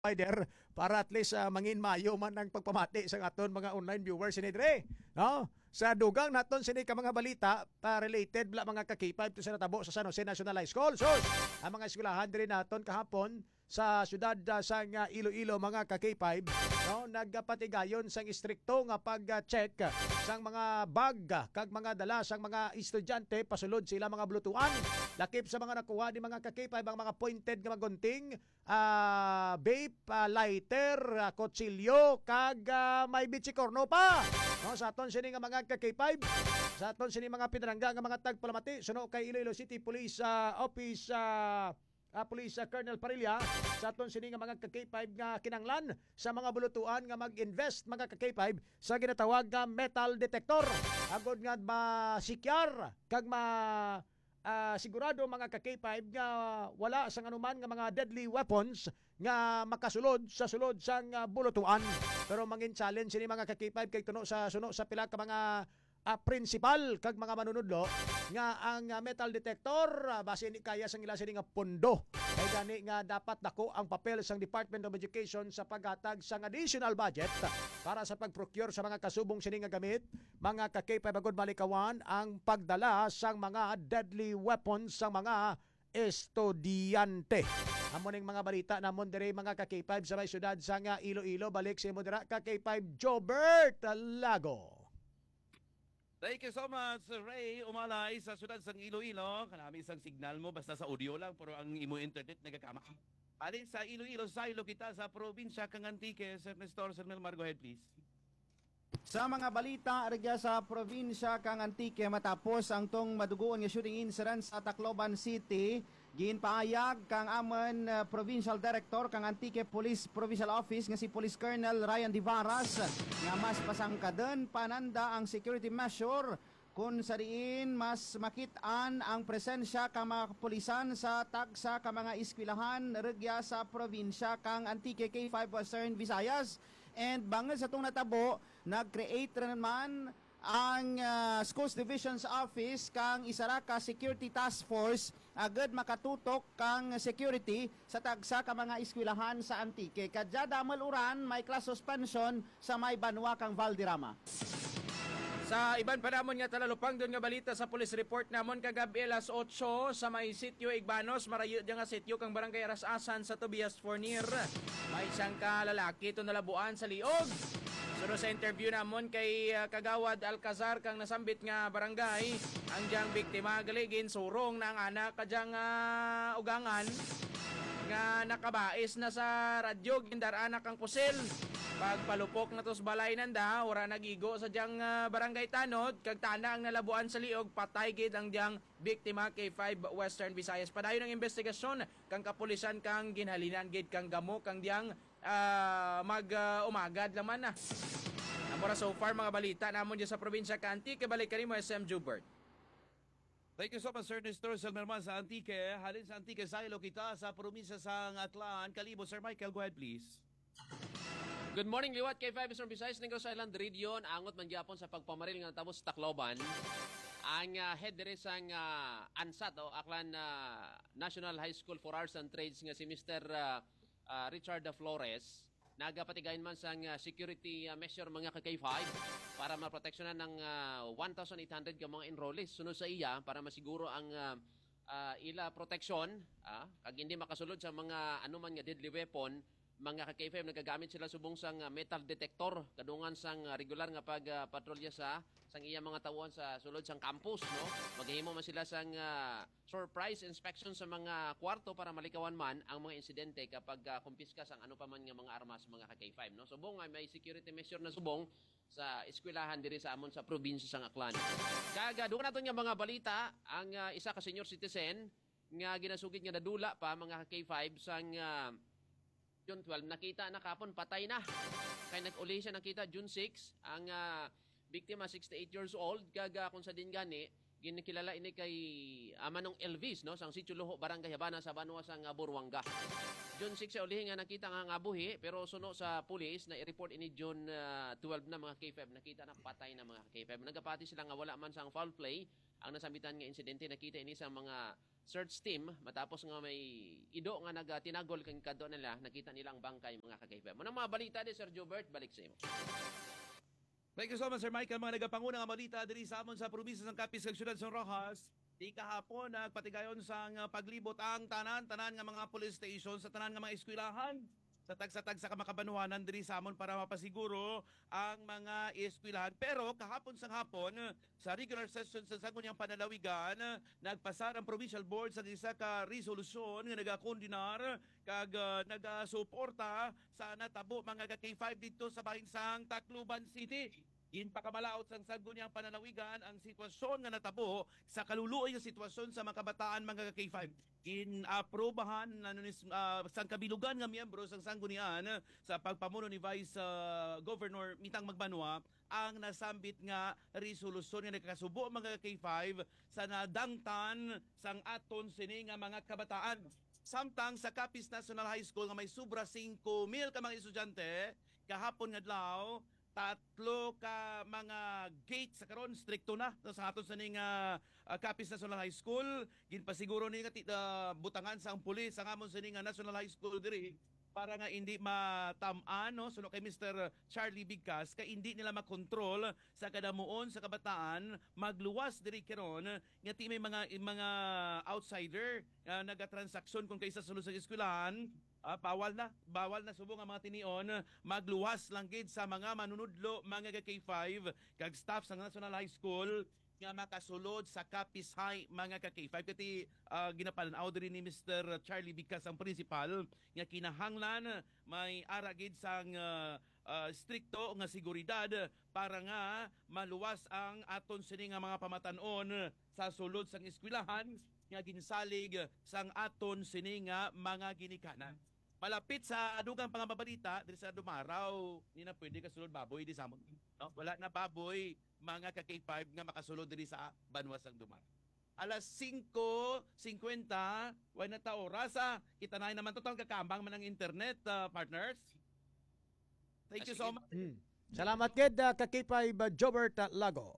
provider para at least mangin mayo man ang pagpamati sa aton mga online viewers ni Dre. No? Sa dugang naton sini ka mga balita related bla mga kakipay to sa natabo sa San Jose National High School. So, ang mga eskwelahan diri naton kahapon sa syudad sa Iloilo mga kakipay, no, nagpatigayon sang istrikto nga pag-check sang mga bag kag mga dala sang mga estudyante pasulod sila mga blutuan. Lakip sa mga nakuha ni mga kakipay ang mga pointed nga magunting, vape, lighter, kutsilyo kag may bitsikorno pa. No, sa aton sini nga mga kakipay, sa aton sini mga pinarangga nga mga tagpalamati suno kay Iloilo City Police Office Police Colonel Parilla sa aton sini nga mga ka-K5 nga kinanglan sa mga bulutuan nga mag-invest mga ka-K5 sa ginatawag nga metal detector agod nga masikyar kag sigurado mga ka-K5 nga wala sang anuman nga mga deadly weapons nga makasulod sa sulod sang bulutuan. Pero mangin challenge ni mga ka-K5 kay tuno sa suno sa pila ka mga principal kag mga manunudlo nga ang metal detector base ni kaya sang ila sini nga pondo kay gani nga dapat dako ang papel sang Department of Education sa paghatag sang additional budget para sa pag-procure sa mga kasubong sini nga gamit mga kakay-pagod malikawan ang pagdala sang mga deadly weapons sa mga estudyante. Amon ning mga balita namon dire mga ka-K5 sa may syudad sa Iloilo. Balik si modera ka-K5 Jobert Lago. Thank you so much, Ray. Umalay sa syudad sang Iloilo. Kanami isang signal mo, basta sa audio lang, pero ang imo internet nagakama. Alin sa Iloilo, saylo kita sa probinsya kang Antique. Sir Nestor, Sir Melmar, go ahead please. Sa mga balita arigya sa probinsya kang Antique matapos ang tong maduguon nga shooting incident sa Tacloban City, ginpaayag kang amon Provincial Director kang Antique Police Provincial Office nga si Police Colonel Ryan Divaras nga mas pasangkaden pananda ang security measure kung sa diin mas makitaan ang presensya ka mga kapulisan sa tagsa ka mga iskwilahan regya sa probinsya kang Antique K5 Western Visayas. And bangod sa itong natabo, nag-create rin naman ang Schools Division's Office kang Isaraka Security Task Force agad makatutok kang security sa tagsa ka mga iskwilahan sa Antique. Kadya damal uran may class suspension sa may banwa kang Valderrama. Sa iban pa namon nga talalupang doon nga balita sa police report namon kagabi alas 8 sa may sitio Igbanos, marayo diyan nga sitio kang barangay Arasasan sa Tobias Fornier. May isang kalalaki to nalabuan sa liog. Sunod sa interview namon kay Kagawad Alcazar kang nasambit nga barangay, ang diyang biktima galigin surong na ang anak kadyang ugangan nga nakabais na sa radyo gindaraan kang pusil. Pagpalupok na tos balay nanda, ora nagigo sa diyang barangay Tanod, kag tana ang nalabuan sa liog, patay gid ang diyang biktima kay 5 Western Visayas. Padayon ng investigasyon, kang kapulisan kang ginhalinan gid kang gamo, kang diyang umagad laman na. Amora so far mga balita namon dyan sa probinsya ka Antique, balik ka rin mo SM Jubert. Thank you so much, Sir Nestor, Sir Melmar sa Antique. Halin sa Antique, saylo kita sa probinsya sa Aklan. Kalibo, Sir Michael, go ahead please. Good morning, liwat kay 5 Eastern Visayas, Negros Island Region. Angot man gyapon sa pagpamaril nga tapos Tacloban. Ang head dire sang ANSAT o Aklan National High School for Arts and Trades nga si Mr. Richard Flores nagapatigayon man sang security measure mga ka-K5 para maproteksyonan ng 1,800 ka mga enrollees sunod sa iya para masiguro ang ila proteksyon kag hindi makasulod sa mga anuman nga deadly weapon. Mga ka-K5 nagagamit sila subong sang metal detector kadungan sang regular nga pagpatrolya sa sang iya mga tawon sa sulod sang campus, no. Maghimo man sila sang surprise inspection sa mga kwarto para malikawan man ang mga insidente kapag kumpiska sang ano pa man nga mga armas mga ka-K5, no. Subong may security measure na subong sa eskwelahan diri sa amon sa probinsya sang Aklan. Kaga duha naton nga mga balita ang isa ka senior citizen nga ginasugid nga nadula pa mga ka-K5 sang June 12, nakita na kapon, patay na. Kaya nag-uli siya nakita June 6, ang biktima 68 years old, gaga kung sa din gani, ginikilala ini kay Manong Elvis, no? Sang Sitio Luho, Barangay Habana sa Banwa sang Buruanga. June 6 sa ulihin nga nakita nga buhi pero suno sa pulis na i-report ini June 12 na mga K5 nakita na patay na mga K5. Nagapati sila nga wala man sang foul play ang nasambitan nga insidente. Nakita ini sa mga search team matapos nga may ido nga nagatinagol kang kadto nila nakita nila ang bangkay mga K5. Muna mga balita di Sir Jobert balik sa imo. Thank you so much, Sir Michael. Mga nagapanguna nga balita diri sa amon sa probinsya ng Capiz kag siyudad sa Rojas. Di kahapon nagpatigayon sa paglibot ang tanan nga mga police station sa tanan nga mga eskwelahan. Sa tagsa-tagsa ka makabanuhanan diri sa amon para mapasiguro ang mga eskwelahan. Pero kahapon sa hapon sa regular session sa Sangguniang Panalawigan, nagpasar ang provincial board sa isa ka resolusyon nga nagakondinar kag nagasuporta sa natabo mga K5 dito sa bahinsang Tacloban City. Ginpakamalaot sang Sangguniang Panalawigan ang sitwasyon nga natabo sa kaluluoy nga sitwasyon sa mga kabataan mga K5. Ginaprobahan sang kabilugan nga miyembro sang Sanggunian sa pagpamuno ni Vice Governor Mitang Magbanwa ang nasambit nga resolusyon nga nagkasubo mga K5 sa nadangtan sang aton sini nga mga kabataan. Samtang sa Capiz National High School nga may sobra 5,000 ka mga estudyante, kahapon nga adlaw 3 ka mga gate sa karon stricto na sa aton sa ning Capiz National High School. Ginpasiguro ni nga butangan sa ang pulis sa amon sa ning National High School diri para nga hindi matam-an no suno kay Mr. Charlie Bigkas kay hindi nila makontrol sa kadamuon sa kabataan magluwas diri karon nga ti may mga outsider nagatransaksyon kung kaysa sulod sa eskwelahan. Bawal na subong ang mga tinion magluwas lang gid sa mga manunudlo mga K5 kag staff sa National High School nga makasulod sa Capiz High mga K5 kati ginapalanaw diri ni Mr. Charlie Bigkas ang principal nga kinahanglan may ara gid sang strikto nga seguridad para nga maluwas ang aton sini nga mga pamatan-on sa sulod sang eskwelahan nga ginsalig sang aton sini nga mga ginikanan. Malapit sa adugang pangababalita diri sa Dumaraw, ni na pwede kasulod baboy di samon. No? Wala na baboy mga ka-K5 nga makasulod diri sa Banwas ang Dumaraw. Alas 5:50, why na ta oras kita na naman total kakambang man ang internet partners. Thank you so much. Salamat gid ka K5 Jobert Lago.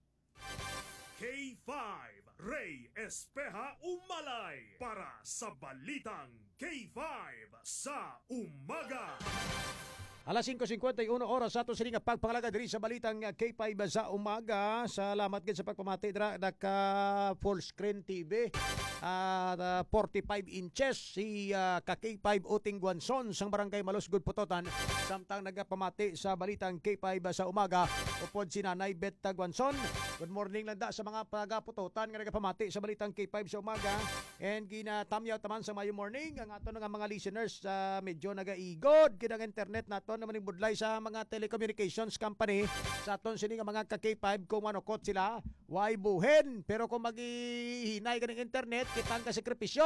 K5 Ray Espeja Umalay para sa Balitang K5 sa Umaga. Alas 5:51 oras sa ato sining pagpangalaga diri sa balitang K5 sa umaga. Salamat gid sa pagpamati dira naka full screen TV. 45 inches si ka K5 Uting Guanson sang barangay Malusgod Putotan samtang nagapamati sa balitang K5 sa umaga upod si Nanay Bet Guanson. Good morning lang da sa mga pagaputotan nga nagapamati sa balitang K5 sa umaga and ginatamyaw taman sa mayo morning ang aton nga mga listeners medyo nagaigod kid ang internet naton naman ning budlay sa mga telecommunications company sa aton sini nga mga ka K5 kung manukot sila way buhen pero kung maghihinay ka ng internet kitang ka sakripisyo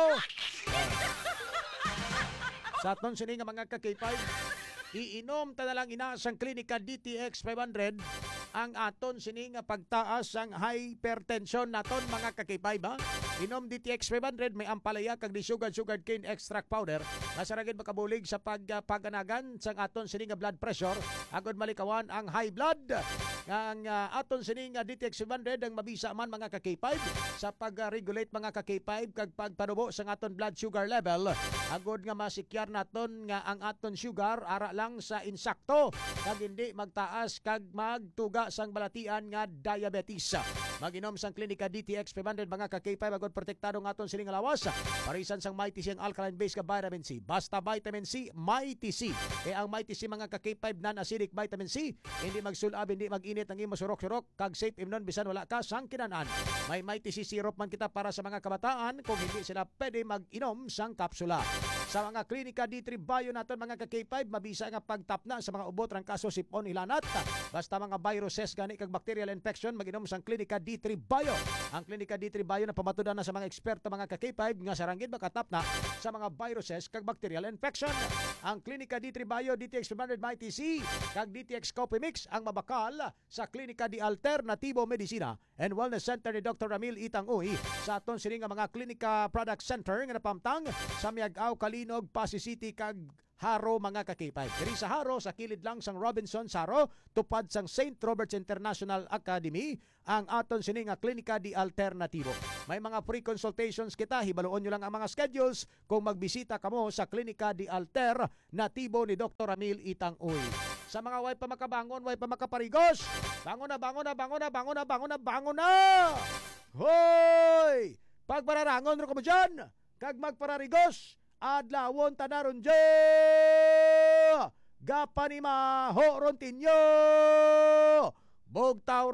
sa aton sini nga mga ka K5 iinom ta na lang inaasang klinika DTX 500 ang aton sini nga pagtaas sang hypertension naton mga ka-K5 ha. Inom DTX 500 may ampalaya kag sugar cane extract powder. Nasaragid makabulig sa paganagan sang aton sini nga blood pressure agod malikawan ang high blood. Ang aton sini nga DTX 500 ang mabisa man mga ka-K5 sa pag-regulate mga ka-K5 kag pagpanubo sang aton blood sugar level agod nga masikyar naton nga ang aton sugar ara lang sa insakto kag hindi magtaas kag magtuga sang balatian nga diabetes. Mag-inom sang klinika DTX 500 mga ka-K5 agod protektado ng aton siling lawas. Parisan sang Mighty C ang alkaline-based ka vitamin C. Basta vitamin C, Mighty C. Ang Mighty C mga ka-K5 non-acidic vitamin C. Hindi magsulab, hindi mag-init ang imo surok-surok. Kag safe imnon bisan wala ka sang kinanan. May Mighty C syrup man kita para sa mga kabataan kung hindi sila pwede mag-inom sang kapsula. Sa mga klinika D3 Bio naton mga ka-K5 mabisa nga pagtapna sa mga ubot rang kaso sipon ilanat. Basta mga viruses gani kag bacterial infection mag-inom sang klinika D3 Bio. Ang klinika D3 Bio na pamatudan na sa mga eksperto mga ka-K5 nga sarangid makatapna sa mga viruses kag bacterial infection. Ang klinika D3 Bio DTX 500 Mighty C kag DTX Coffee Mix ang mabakal sa klinika di Alternativo Medicina and Wellness Center ni Dr. Ramil Itang Uy sa aton sini nga mga klinika product center nga napamtang sa Miag-aw Balinog, Pasig City kag Haro mga kakipay. Diri sa Haro, sa kilid lang sang Robinson Haro, tupad sang St. Robert's International Academy, ang aton sini nga klinika di alternatibo. May mga free consultations kita, hibaluon nyo lang ang mga schedules kung magbisita kamo sa klinika di alternatibo ni Dr. Ramil Itang-Uy. Sa mga way pa makabangon, way pa makaparigos, bangon na, bangon na, bangon na, bangon na, bangon na, bangon na! Hoy! Pagpararangon ro ko mo dyan, kag magpararigos, adlawon tanaron dyo! Gapanima horon tinyo! Bugtaw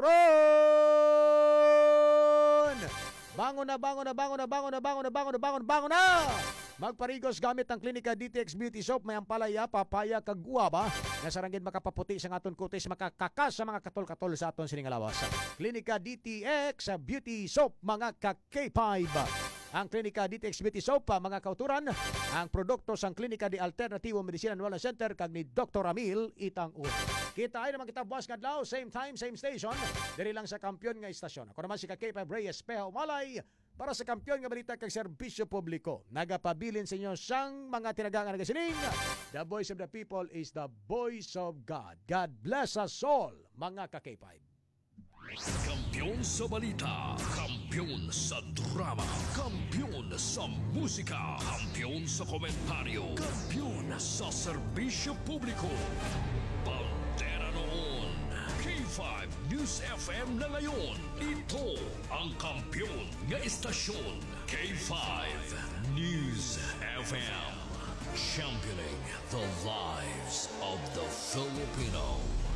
ron! Bangon na, bangon na, bangon na, bangon na, bangon na, bangon na, bangon na, bangon na! Magparigos gamit ang klinika DTX Beauty Soap, may ampalaya, papaya, kag guwaba. Nasarangin makapaputi sa aton kutis, makakakas sa mga katol-katol sa aton siningalawas. Klinika DTX Beauty Soap, mga ka-K5. Ang Klinika DTX Beauty Soap, mga kauturan, ang produkto sang Klinika di Alternativo Medicina and Wellness Center kag ni Dr. Ramil Itang-Uy. Kita ay naman kita buwas kadlaw, same time, same station, diri lang sa Kampiyon nga istasyon. Ako naman si K5 Reyes Espejo Umalay para sa Kampiyon nga balita kag serbisyo publiko. Nagapabilin sa inyo sang mga tinagangan nagasining. The voice of the people is the voice of God. God bless us all, mga ka-K5. Kampiyon sa balita, kampiyon sa drama, kampiyon sa musika, kampiyon sa komentaryo, kampiyon sa serbisyo publiko. Bandera noon, K5 News FM na ngayon. Ito ang kampiyon nga istasyon, K5 News FM. Championing the lives of the Filipino.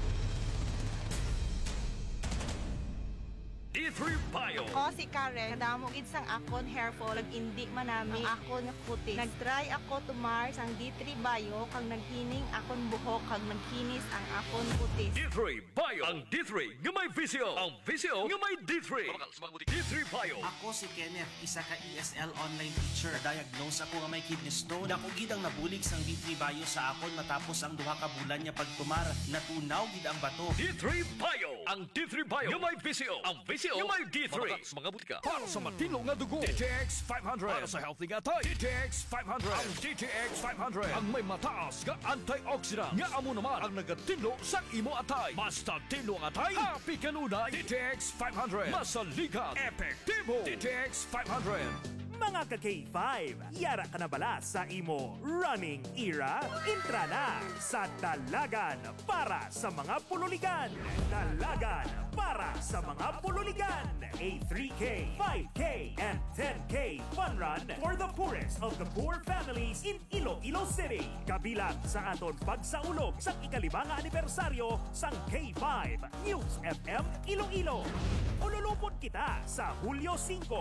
D3 Bio. Ako si Karen, kadamo gid sang akon hair fall, indi manami ang akon nga kutis. Nagtry ako tumar sang D3 Bio kag naghining akon buhok kag nagkinis ang akon kutis. D3 Bio. Ang D3 nga may visyo. Ang visyo nga may D3. D3 Bio. Ako si Kenneth, isa ka ESL online teacher. Diagnose ako nga may kidney stone. Dako gid ang nabulig sang D3 Bio sa akon matapos ang duha ka bulan niya pagtumar. Natunaw gid ang bato. D3 Bio. Ang D3 Bio nga may visyo. Ang visyo nga may D3. Mga butika. Para sa matino nga dugo. DTX 500. Para sa healthy nga tayo. DTX 500. Ang DTX 500. Ang may mataas nga antioxidant. Nga amo naman ang nagatinlo sa imo atay. Basta tinlo ang atay. Happy kanunay. DTX 500. Masaligan. Epektibo. DTX 500. Mga ka-K5, yara ka na bala sa imo running era? Intra na sa Dalagan para sa mga pululigan. Dalagan para sa mga pululigan. A 3K, 5K, and 10K fun run for the poorest of the poor families in Iloilo City. Kabilang sa aton pagsaulog sa ika-5 anibersaryo sang K5 News FM Iloilo. Ululupot kita sa Hulyo 5,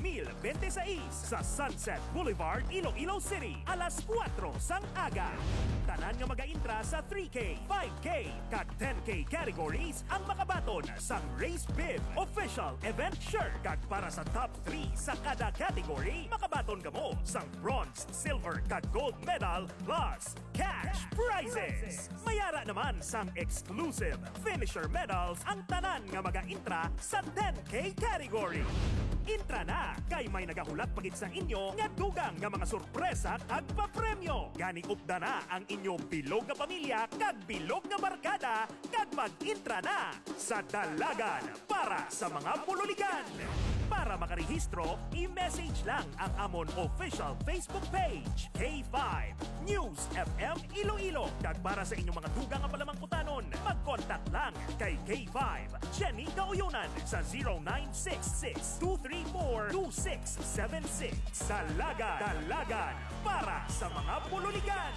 2026 sa Sunset Boulevard, Iloilo City, alas 4 sang aga. Tanan nga mag-intra sa 3K, 5K, kag 10K categories ang makabaton sang Race Bib Official Event Shirt. Kag para sa top 3 sa kada category, makabaton ka mo sang bronze, silver, kag gold medal plus cash prizes. Mayara naman sang exclusive finisher medals ang tanan nga mag-intra sa 10K category. Intra na, kay may nagahulat pagit sa inyo nga dugang nga mga sorpresa kag papremyo. Gani upda na ang inyong bilog nga pamilya kag bilog nga barkada kag mag-intra na sa Dalagan para sa mga pululigan. Para makarehistro, i-message lang ang amon official Facebook page, K5 News FM Iloilo. Kag para sa inyong mga dugang nga palamangkutanon, mag-contact lang kay K5 Jenny Gauyunan sa 0966-234-2676. Dalagan para sa mga pululigan.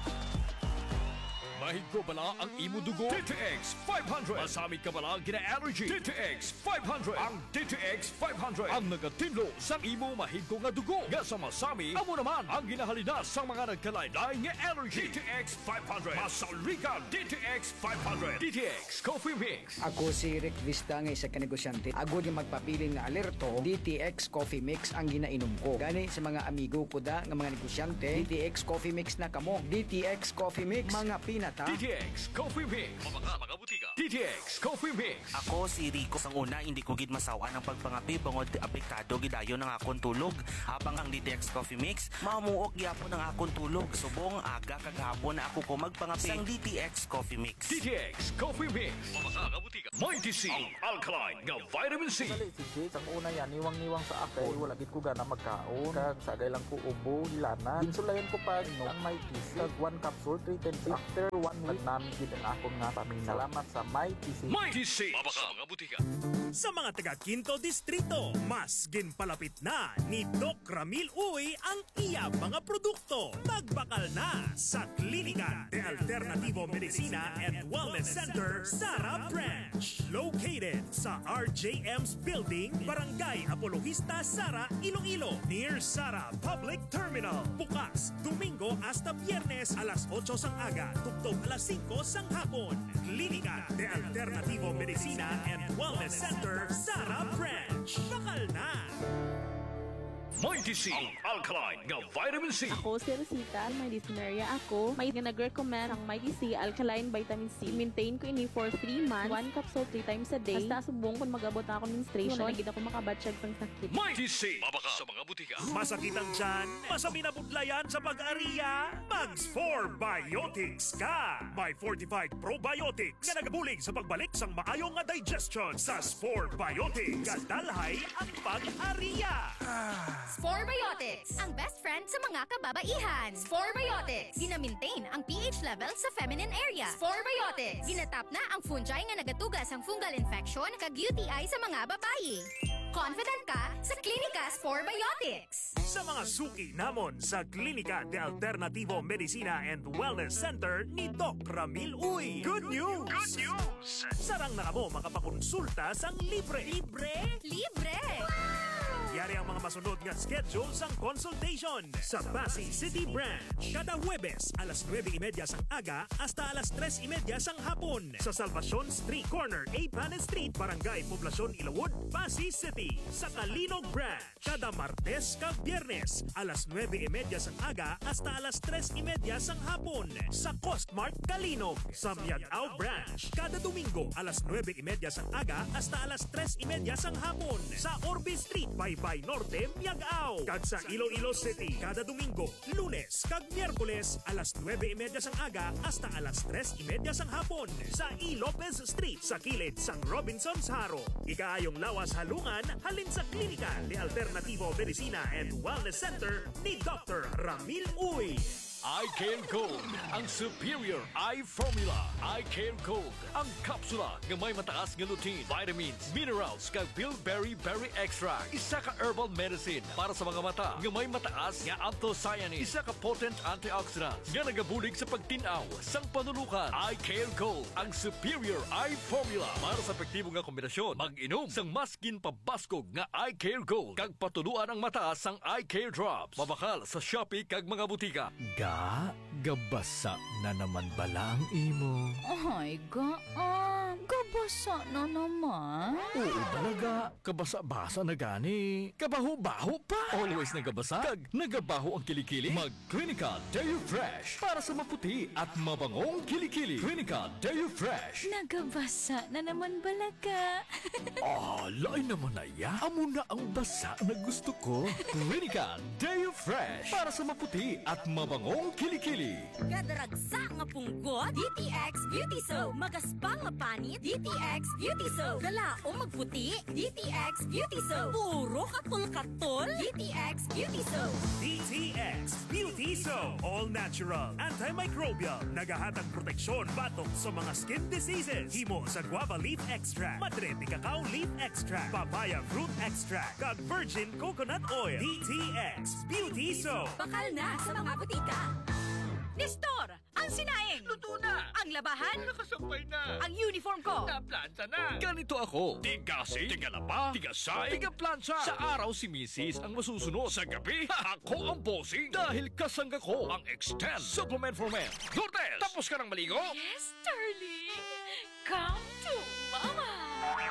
Mahigko bala ang imo dugo? DTX 500. Masami ka bala gina-allergy? DTX 500. Ang DTX 500 ang nagatinlo sa imo mahigko nga dugo. Nga sa masami, amo naman ang ginahalina sa mga nagkalaylay nga allergy. DTX 500. Masaligan DTX 500. DTX Coffee Mix. Ako si Rick Vista nga isa ka negosyante. Ako di magpabilin nga alerto, DTX Coffee Mix ang ginainom ko. Gani sa mga amigo ko da nga mga negosyante, DTX Coffee Mix na kamo. DTX Coffee Mix, mga pinata balita. DTX Coffee Mix. Mga butika. DTX Coffee Mix. Ako si Rico. Sang una, hindi ko gid masawa ng pagpangapi bangod apektado gidayo ng akong tulog. Habang ang DTX Coffee Mix, mamuok gyapon ng akong tulog. Subong aga kagahapon na ako ko magpangapi sang DTX Coffee Mix. DTX Coffee Mix. Mga butika. Mighty C. Ang alkaline nga vitamin C. Dali si Jade, ang una yan, niwang-niwang sa akay, wala gid ko gana magkaon, kag sagay lang ko ubo, hilana. Insulayan ko pa, ang Mighty C, kag 1 capsule, 310 after 1 week, namin gid ang akong nga paminaw. Salamat sa Mighty C. Mighty C. Mga butika. Sa mga taga Quinto Distrito, mas ginpalapit na ni Doc Ramil Uy ang iya mga produkto. Magbakal na sa Klinika de Alternativo Medicina and Wellness Center, Sara Branch. Located sa RJM's Building, Barangay Apologista, Sara, Iloilo. Near Sara Public Terminal. Bukas, Domingo hasta Biyernes alas 8 sang aga, tugtog alas 5 sang hapon. Klinika de Alternativo Medicina and Wellness Center, Sara Branch. Bakal na! Mighty C. Ang alkaline nga vitamin C. Ako si Rosita, may dyspnea ako. May nag-recommend ang Mighty C Alkaline Vitamin C. Maintain ko ini for 3 months. 1 capsule 3 times a day. Hasta subong kung mag-abot na ako menstruation. Nagid ako makabatsyag sang sakit. Mighty C. Mabaka sa mga butika. Masakit ang tiyan, masami na budlayan sa pag-ariya, Mags 4 Biotics ka! May fortified probiotics na nagabulig sa pagbalik sang maayong nga digestion sa Spore Biotics. Kadalhay ang pag-ariya! Spore Biotics, ang best friend sa mga kababaihan. Spore Biotics, gina-maintain ang pH level sa feminine area. Spore Biotics, ginatap na ang fungi nga nagatugas ang fungal infection kag UTI sa mga babayi. Confident ka sa Klinika Spore Biotics. Sa mga suki namon sa Klinika de Alternativo Medicina and Wellness Center ni Doc Ramil Uy. Good news! Good news! Sarang na kamo makapakonsulta sang libre. Libre? Libre! Yari ang mga masunod nga schedule sang consultation sa Pasig City Branch. Kada Huwebes, alas 9:30 sang aga hasta alas 3:30 sang hapon. Sa Salvacion Street Corner, A. Panes Street, Barangay Poblacion, Ilawod, Pasig City. Sa Kalinog Branch, kada Martes kag Biyernes, alas 9:30 sang aga hasta alas 3:30 sang hapon. Sa Costmart Kalinog. Sa Miagao Branch, kada Domingo, alas 9:30 sang aga hasta alas 3:30 sang hapon. Sa Orbe Street, Baybay Norte, Miagao. Kag sa Iloilo City, kada Domingo, Lunes kag Miyerkules, alas 9:30 sang aga hasta alas 3:30 sang hapon. Sa E. Lopez Street, sa kilid sang Robinson's Haro. Ikaayong lawas halungan, halin sa Klinika de Alternativo Medicina and Wellness Center ni Dr. Ramil Uy. iCare Gold, ang superior eye formula. iCare Gold, ang kapsula nga may mataas nga lutein, vitamins, minerals, kag bilberry berry extract. Isa ka herbal medicine para sa mga mata nga may mataas nga anthocyanins. Isa ka potent antioxidants nga nagabulig sa pagtinaw sang panulukan. iCare Gold, ang superior eye formula para sa epektibo nga kombinasyon. Mag-inom sang maskin pabaskog nga iCare Gold kag patuluan ang mataas sang iCare Drops. Mabakal sa Shopee kag mga butika. Gabasa na naman bala ang imo. Ay, gabasa na naman. Oo talaga, kabasa-basa na gani. Kabaho-baho pa. Always nagabasa, kag nagabaho ang kilikili. Mag-Clinical Deo Fresh para sa maputi at mabangong kilikili. Clinical Deo Fresh. Nagabasa na naman balaga. Lain naman na ya. Amo na ang basa na gusto ko. Clinical Deo Fresh para sa maputi at mabangong kilikili. Kadaragsa nga punggot, DTX Beauty Soap. Magaspang nga panit, DTX Beauty Soap. Gala o magputi, DTX Beauty Soap. Puro katol-katol, DTX Beauty Soap. DTX Beauty Soap. All natural, antimicrobial, nagahatag proteksyon batok sa mga skin diseases. Himo sa guava leaf extract, madre de cacao leaf extract, papaya fruit extract, kag virgin coconut oil. DTX Beauty Soap. Bakal na sa mga butika. Nestor, ang sinaing. Luto na. Ang labahan. Nakasampay na. Ang uniform ko. Naplansa na. Ganito ako. Tigasi, tigalaba, tigasay, tigaplansa. Sa araw si Mrs. ang masusunod. Sa gabi, ako ang bossing. Dahil kasangga ko ang Extend Supplement for Men. Lourdes, tapos ka ng maligo? Yes, darling. Come to Mama.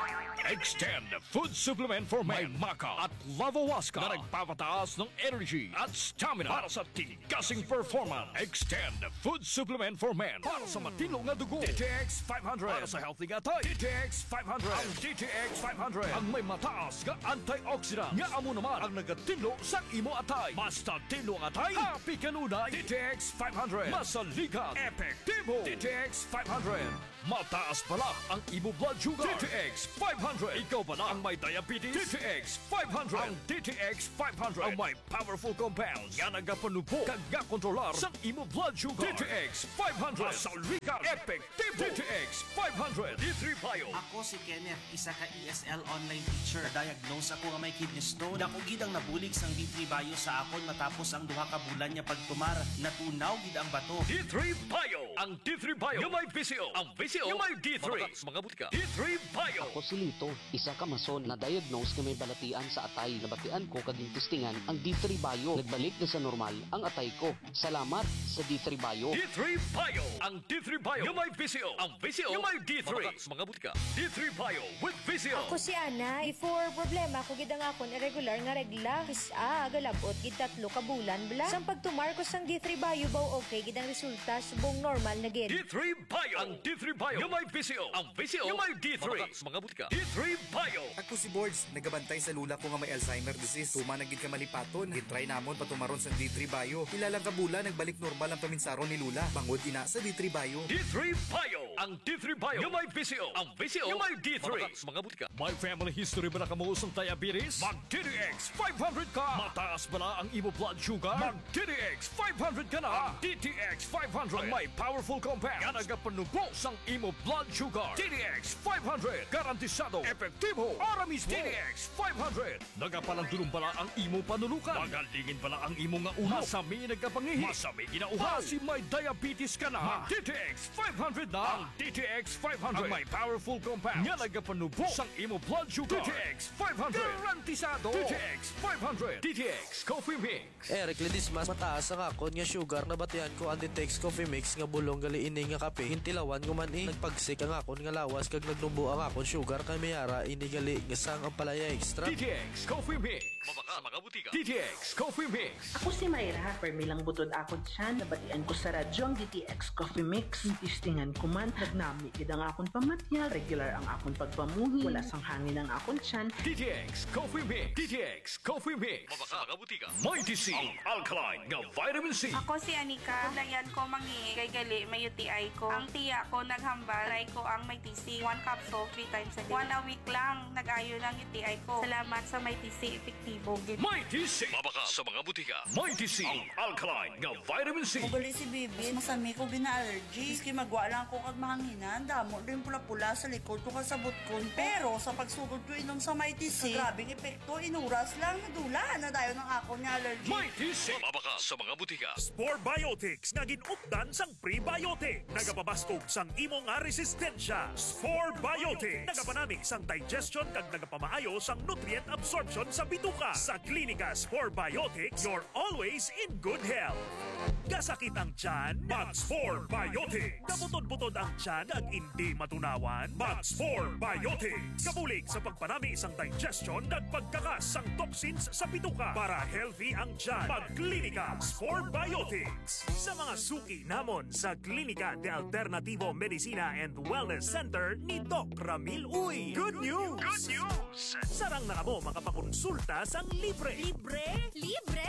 Extend Food Supplement for Men. May Maca at Lavawaska na nagpapataas ng energy at stamina para sa tigasing performance. Extend Food Supplement for Men para sa matino nga dugo. DTX 500 para sa healthy nga tayo. DTX 500. Ang DTX 500 ang may mataas nga antioxidant nga amo naman ang nagatino sa imo atay. Basta tino nga atay, happy kanunay. DTX 500 masaligan, epektibo. DTX 500 mataas pala ang imo blood sugar. DTX 500. Ikaw pala ang may diabetes. DTX 500. Ang DTX 500 ang may powerful compounds nga nagapanupo kag nga kontrolar sa imo blood sugar. DTX 500. Masaligan, epektibo. DTX 500. D3 Bio. Ako si Kenneth, isa ka ESL online teacher. Na-diagnose ako nga may kidney stone. Dako gid ang nabulig sang D3 Bio sa akon matapos ang duha ka bulan niya pagtumar. Natunaw gid ang bato. D3 Bio. Ang D3 Bio yung may VCO. Ang VCO yung may D3. Mga butika. D3 Bio. Ako si Lito, isa ka mason na diagnose nga may balatian sa atay. Nabatian ko kaging testingan ang D3 Bio. Nagbalik na sa normal ang atay ko. Salamat sa D3 Bio. D3 Bio. Ang D3 Bio yung may VCO. Ang VCO yung may D3. Mga butika. D3 Bio with VCO. Ako si Ana. Before problema ko gid ang akon irregular nga regla. Galabot gid 3 ka bulan bla. Sang pagtumar ko sang D3 Bio baw okay gid ang resulta subong normal na gid. D3 Bio. Ang D3 Bio yung may VCO. Ang VCO yung may D3. Mga butika. D3 Bio. Ako si Boards, nagabantay sa lula ko nga may Alzheimer disease. Tuma na gid ka malipaton. Gitry namon patumaron sa D3 Bio. Ilalang kabula nagbalik normal ang paminsaron ni Lula. Bangod ina sa D3 Bio. D3 Bio. Ang D3 Bio yung may VCO. Ang VCO yung may D3. Mga butika. May family history ba na kamuusong diabetes? Mag DTX 500 ka. Mataas ba na ang imo blood sugar? Mag DTX 500 ka na. Ang DTX 500 ang may powerful compound nga nagapanubo sang imo blood sugar. DTX 500 garantisado, epektibo, ara mismo. DTX 500 nagapalandulong pala ang imo panulukan. Magalingin pala ang imo nga ulo. Masami nagkapangihi. Masami ginauhaw. Kasi may diabetes ka na. Mag DTX 500 na. Ang DTX 500 ang may powerful compound nga nagapanubo sang imo blood sugar. DTX 500 garantisado. DTX 500. DTX Coffee Mix. Eric Ledismas, mataas ang akon nga sugar na batian ko ang DTX Coffee Mix nga bulong gali ini nga kape. Hintilawan ko man nagpagsik ang akon nga lawas kag nagnubo ang akon sugar kay mayara ini gali nga sang ang palaya extra. DTX Coffee Mix. Mabaka sa mga butika. DTX Coffee Mix. Ako si Mayra, permilang butod akon siya. Nabatian ko sa radyo ang DTX Coffee Mix. Tistingan ko man, nagnami gid ang akon pamatyal. Regular ang akon pagpamuhi. Wala sang hangin ang akon tiyan. DTX Coffee Mix. DTX Coffee Mix. Mabaka sa mga butika. Mighty C. Ang alkaline nga vitamin C. Ako si Anika. Dayan ko mangi kay gali may UTI ko. Ang tiya ko naghambal. Try ko ang may TC. 1 capsule 3 times a day. 1 a week lang. Nag-ayo lang UTI ko. Salamat sa may TC. Epektibo. Mighty C. Mabaka sa mga butika. Mighty C. Ang alkaline nga vitamin C. Ugali si Bibi. Masami ko gina-allergy. Iski magwa lang ko kag mahanginan. Damo rin pula-pula sa likod ko kasabot ko. Pero sa pagsugod ko inom sa Mighty C, grabing epekto. Inuras lang. Nadula na dayo ng ako ni allergy. Mighty C. Mabaka sa mga butika. Spore Biotics nga ginupdan sang prebiotic. Nagapabastog sang imo nga resistensya. Spore Biotics nagapanamig sang digestion kag nagapamaayo sang nutrient absorption sa bituka. Sa Klinika Spore Biotics, you're always in good health. Kasakit ang tiyan? Mag Spore Biotics. Kabutod-butod ang tiyan kag hindi matunawan? Mag Spore Biotics. Kabulig sa pagpanami sang digestion kag pagkakas sang toxins sa bituka para healthy ang tiyan. Mag Klinika Spore Biotics. Sa mga suki namon sa Klinika de Alternativo Medicina and Wellness Center ni Doc Ramil Uy. Good news! Good news! Sarang na kamo makapakonsulta sang libre. Libre? Libre!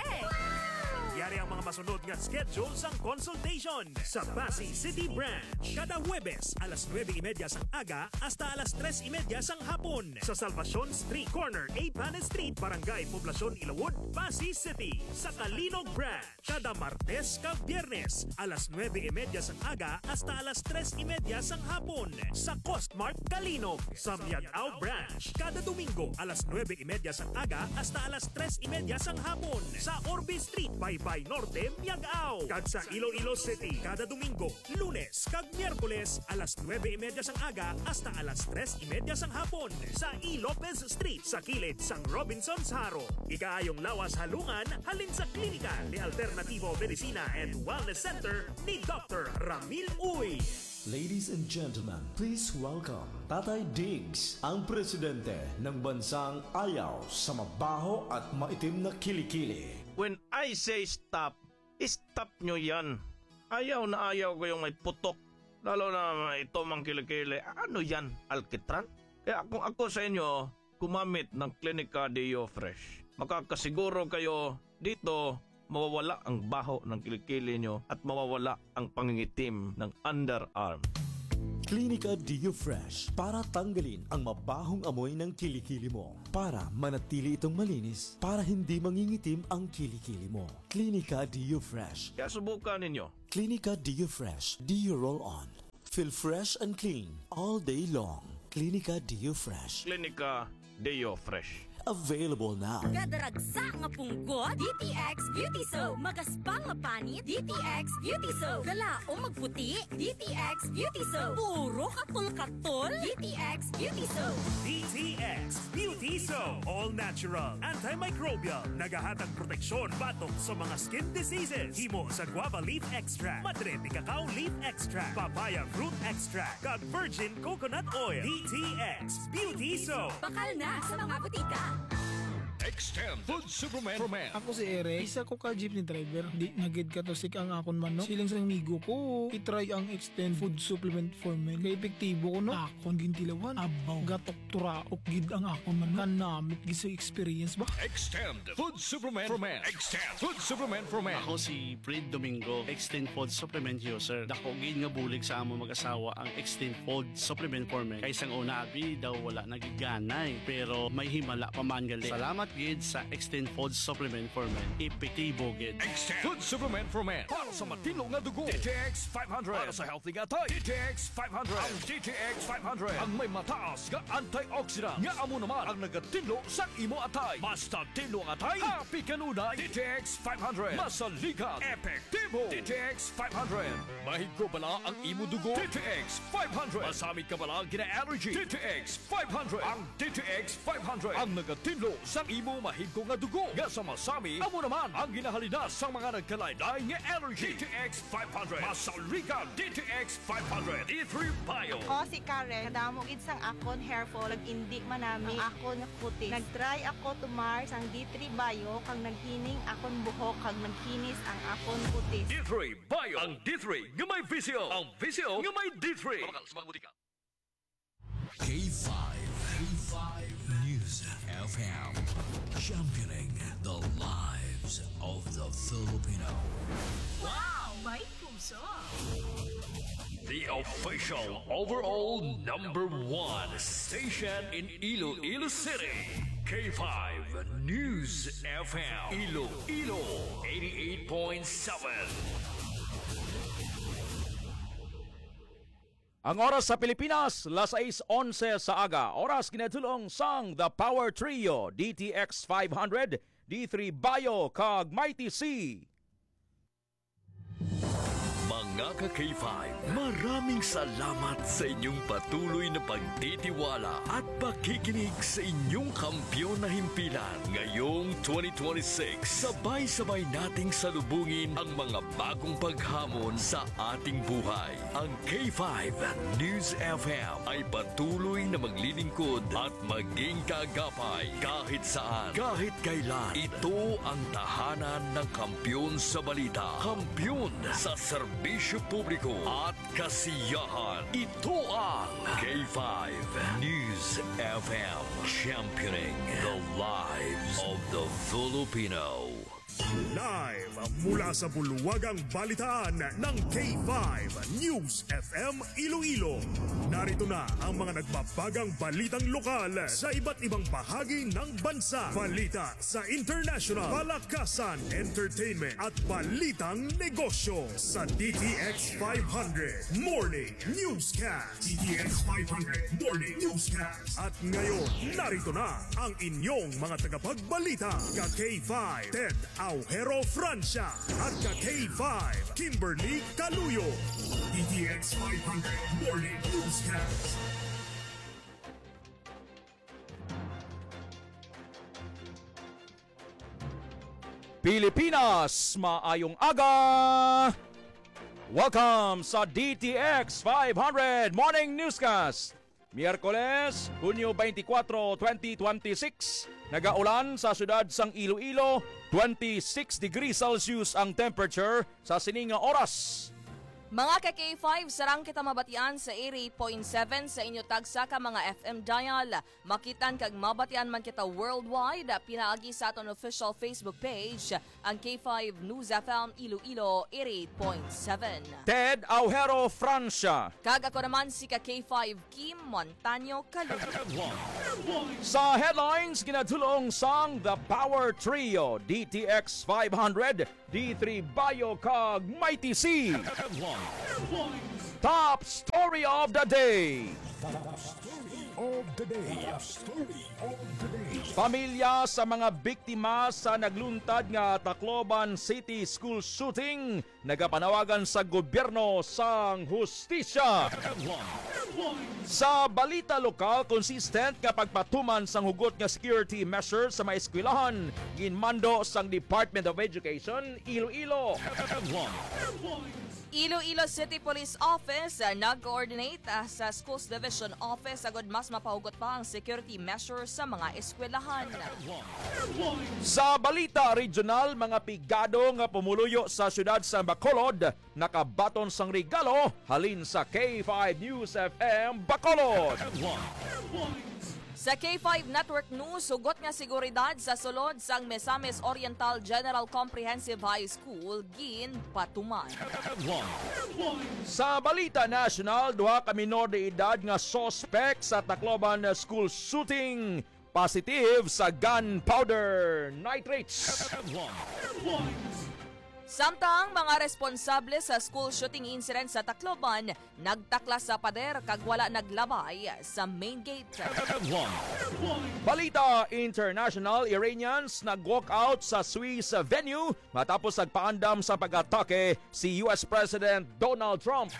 Yari ang mga masunod nga schedule sang consultation sa Pasay City Branch. Kada Huwebes, alas 9:30 sang aga hasta alas 3:30 sang hapon. Sa Salvacion Street Corner, A. Panes Street, Barangay Poblacion, Ilawod, Pasay City. Sa Kalinog Branch, kada Martes kag Biyernes, alas 9:30 sang aga hasta alas 3:30 sang hapon. Sa Costmart, Kalinog. Sa Miagao Branch, kada Domingo, alas 9:30 sang aga hasta alas 3:30 sang hapon. Sa Orbe Street, Baybay Norte, Miagao. Kag sa Iloilo City, kada Domingo, Lunes kag Miyerkules, alas 9:30 sang aga hasta alas 3:30 sang hapon. Sa E. Lopez Street, sa kilid sang Robinson's Haro. Ikaayong lawas halungan, halin sa Klinika de Alternativo Medicina and Wellness Center ni Dr. Ramil Uy. Ladies and gentlemen, please welcome Tatay Diggs, ang presidente ng bansang ayaw sa mabaho at maitim na kilikili. When I say stop, stop nyo yan. Ayaw na ayaw ko yung may putok, lalo na ito mang kilikili. Ano yan, alkitran? Kaya kung ako sa inyo, gumamit ng Clinica Deo Fresh. Makakasiguro kayo dito, mawawala ang baho ng kilikili nyo at mawawala ang pangingitim ng underarm. Clinica Deo Fresh para tanggalin ang mabahong amoy ng kilikili mo. Para manatili itong malinis, para hindi mangingitim ang kilikili mo. Clinica Deo Fresh. Kaya subukan ninyo. Clinica Deo Fresh. Deo Roll On. Feel fresh and clean all day long. Clinica Deo Fresh. Clinica Deo Fresh. Available now. Kadaragsa nga punggot, DTX Beauty Soap. Magaspang nga panit, DTX Beauty Soap. Galao magputi, DTX Beauty Soap. Puro katol-katol, DTX Beauty Soap. DTX Beauty Soap. All natural, antimicrobial, nagahatag proteksyon batok sa mga skin diseases. Himo sa guava leaf extract, madre cacao leaf extract, papaya fruit extract, kag virgin coconut oil. DTX Beauty Soap. Bakal na sa mga butika. Extend Food Superman for Men. Ako si Eric, isa ko ka jeepney driver. Di nagid ka to sik ang akon man no. Silang sa migo ko, itry ang Extend Food Supplement for Men. Kaya epektibo ko no. Akon gintilawan, abaw, gatok turaok gid ang akon man. Kanamit gid sa experience ba? Extend Food Superman for Men. Extend Food Superman for Men. Ako si Fred Domingo, Extend Food Supplement user. Dako gid nga bulig sa among mag-asawa ang Extend Food Supplement for Men. Kay sang una abi daw wala nagiganay, pero may himala pa man gali. Salamat gid sa Extend Food Supplement for Men. Epektibo gid. Extend Food Supplement for Men. Para sa matino nga dugo. DTX 500. Para sa healthy nga tay. DTX 500. Ang DTX 500. Ang may mataas nga antioxidant. Nga amo naman ang nagatinlo sa imo atay. Basta tinlo ang atay, happy kanunay. DTX 500. Masaligan. Epektibo. DTX 500. Mahigko bala ang imo dugo. DTX 500. Masamit ka bala gina-allergy. DTX 500. Ang DTX 500. Ang nagatinlo sa imo mahigko nga dugo. Nga sa masami, amo naman ang ginahalina sa mga nagkalaylay nga allergy. DTX 500. Masaligan. DTX 500. D3 Bio. Ako si Karen, kadamo gid sang akon hair fall, ag indi manami ang akon nga kutis. Nagtry ako tumar sang D3 Bio kang naghining akon buhok kag nagkinis ang akon kutis. D3 Bio. Ang D3 nga may visio. Ang visio nga may D3. K5 News FM, championing the lives of the Filipino. Wow! May puso! The official overall #1 station in Iloilo City. K5 News FM. Iloilo 88.7. Ang oras sa Pilipinas, 6:11 sa aga. Oras kinatulong sang The Power Trio, DTX 500, D3 Bio, kag Mighty C. Mga ka-K5, maraming salamat sa inyong patuloy na pagtitiwala at pakikinig sa inyong kampyon na himpilan. Ngayong 2026, sabay-sabay nating salubungin ang mga bagong paghamon sa ating buhay. Ang K5 News FM ay patuloy na maglilingkod at maging kaagapay kahit saan, kahit kailan. Ito ang tahanan ng kampyon sa balita, kampyon sa serbisyo publiko at kasiyahan. Ito ang K5 News FM, championing the lives of the Filipino. Live mula sa bulwagang balitaan ng K5 News FM Iloilo. Narito na ang mga nagbabagang balitang lokal sa iba't ibang bahagi ng bansa. Balita sa international, palakasan, entertainment at balitang negosyo sa DTX 500 Morning Newscast. DTX 500 Morning Newscast. At ngayon, narito na ang inyong mga tagapagbalita. Ka K5 Ted Aujero Francia at ka K5 Kimberly Caluyo. DTX 500 Morning Newscast. Pilipinas, maayong aga! Welcome sa DTX 500 Morning Newscast. Miyerkules, Hunyo 24, 2026. Nagaulan sa syudad sang Iloilo, 26 degrees Celsius ang temperature sa sininga oras. Mga ka-K5, sarang kita mabatian sa 88.7 sa inyo tagsa ka mga FM dial. Makitan kag mabatian man kita worldwide, pinaagi sa aton official Facebook page, ang K5 News FM Iloilo 88.7. Ted Aujero, Francia. Kag ako naman si ka-K5 Kim Montaño Calug. Sa headlines, ginadulong sang The Power Trio, DTX 500, D3 Bayo kag Mighty C. Top Story of the Day. Pamilya sa mga biktima sa nagluntad nga Tacloban City School shooting, nagapanawagan sa gobyerno sang hustisya. Sa balita lokal, consistent nga pagpatuman sang hugot nga security measures sa mga eskwelahan, ginmando sang Department of Education, Iloilo. Iloilo City Police Office nag-coordinate sa Schools Division Office agad mas mapahugot pa ang security measures sa mga eskwelahan. Sa balita regional, mga pigado nga pumuluyo sa syudad sa Bacolod, nakabaton sang regalo halin sa K5 News FM Bacolod. Sa K5 Network News, sugot nga seguridad sa sulod sang Misamis Oriental General Comprehensive High School, gin patuman. Sa balita national, duha ka minor de edad nga suspect sa Tacloban school shooting, positive sa gunpowder nitrates. Samtang mga responsable sa school shooting incident sa Tacloban, nagtaklas sa pader kag wala naglabay sa main gate. Balita international, Iranians nag-walk out sa Swiss venue matapos nagpaandam sa pag-atake si US President Donald Trump.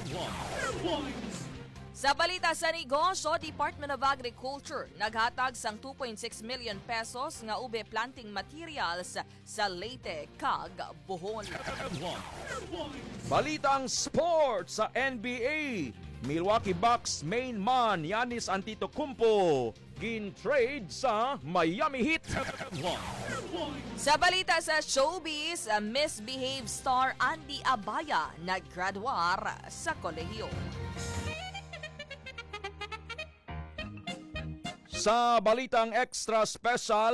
Sa balita sa negosyo, Department of Agriculture naghatag sang 2.6 million pesos nga ube planting materials sa Leyte kag Bohol. Balitang sports sa NBA, Milwaukee Bucks main man Giannis Antetokounmpo gin-trade sa Miami Heat. Sa balita sa showbiz, misbehave star Andy Abaya naggraduar sa kolehiyo. Sa balitang extra special,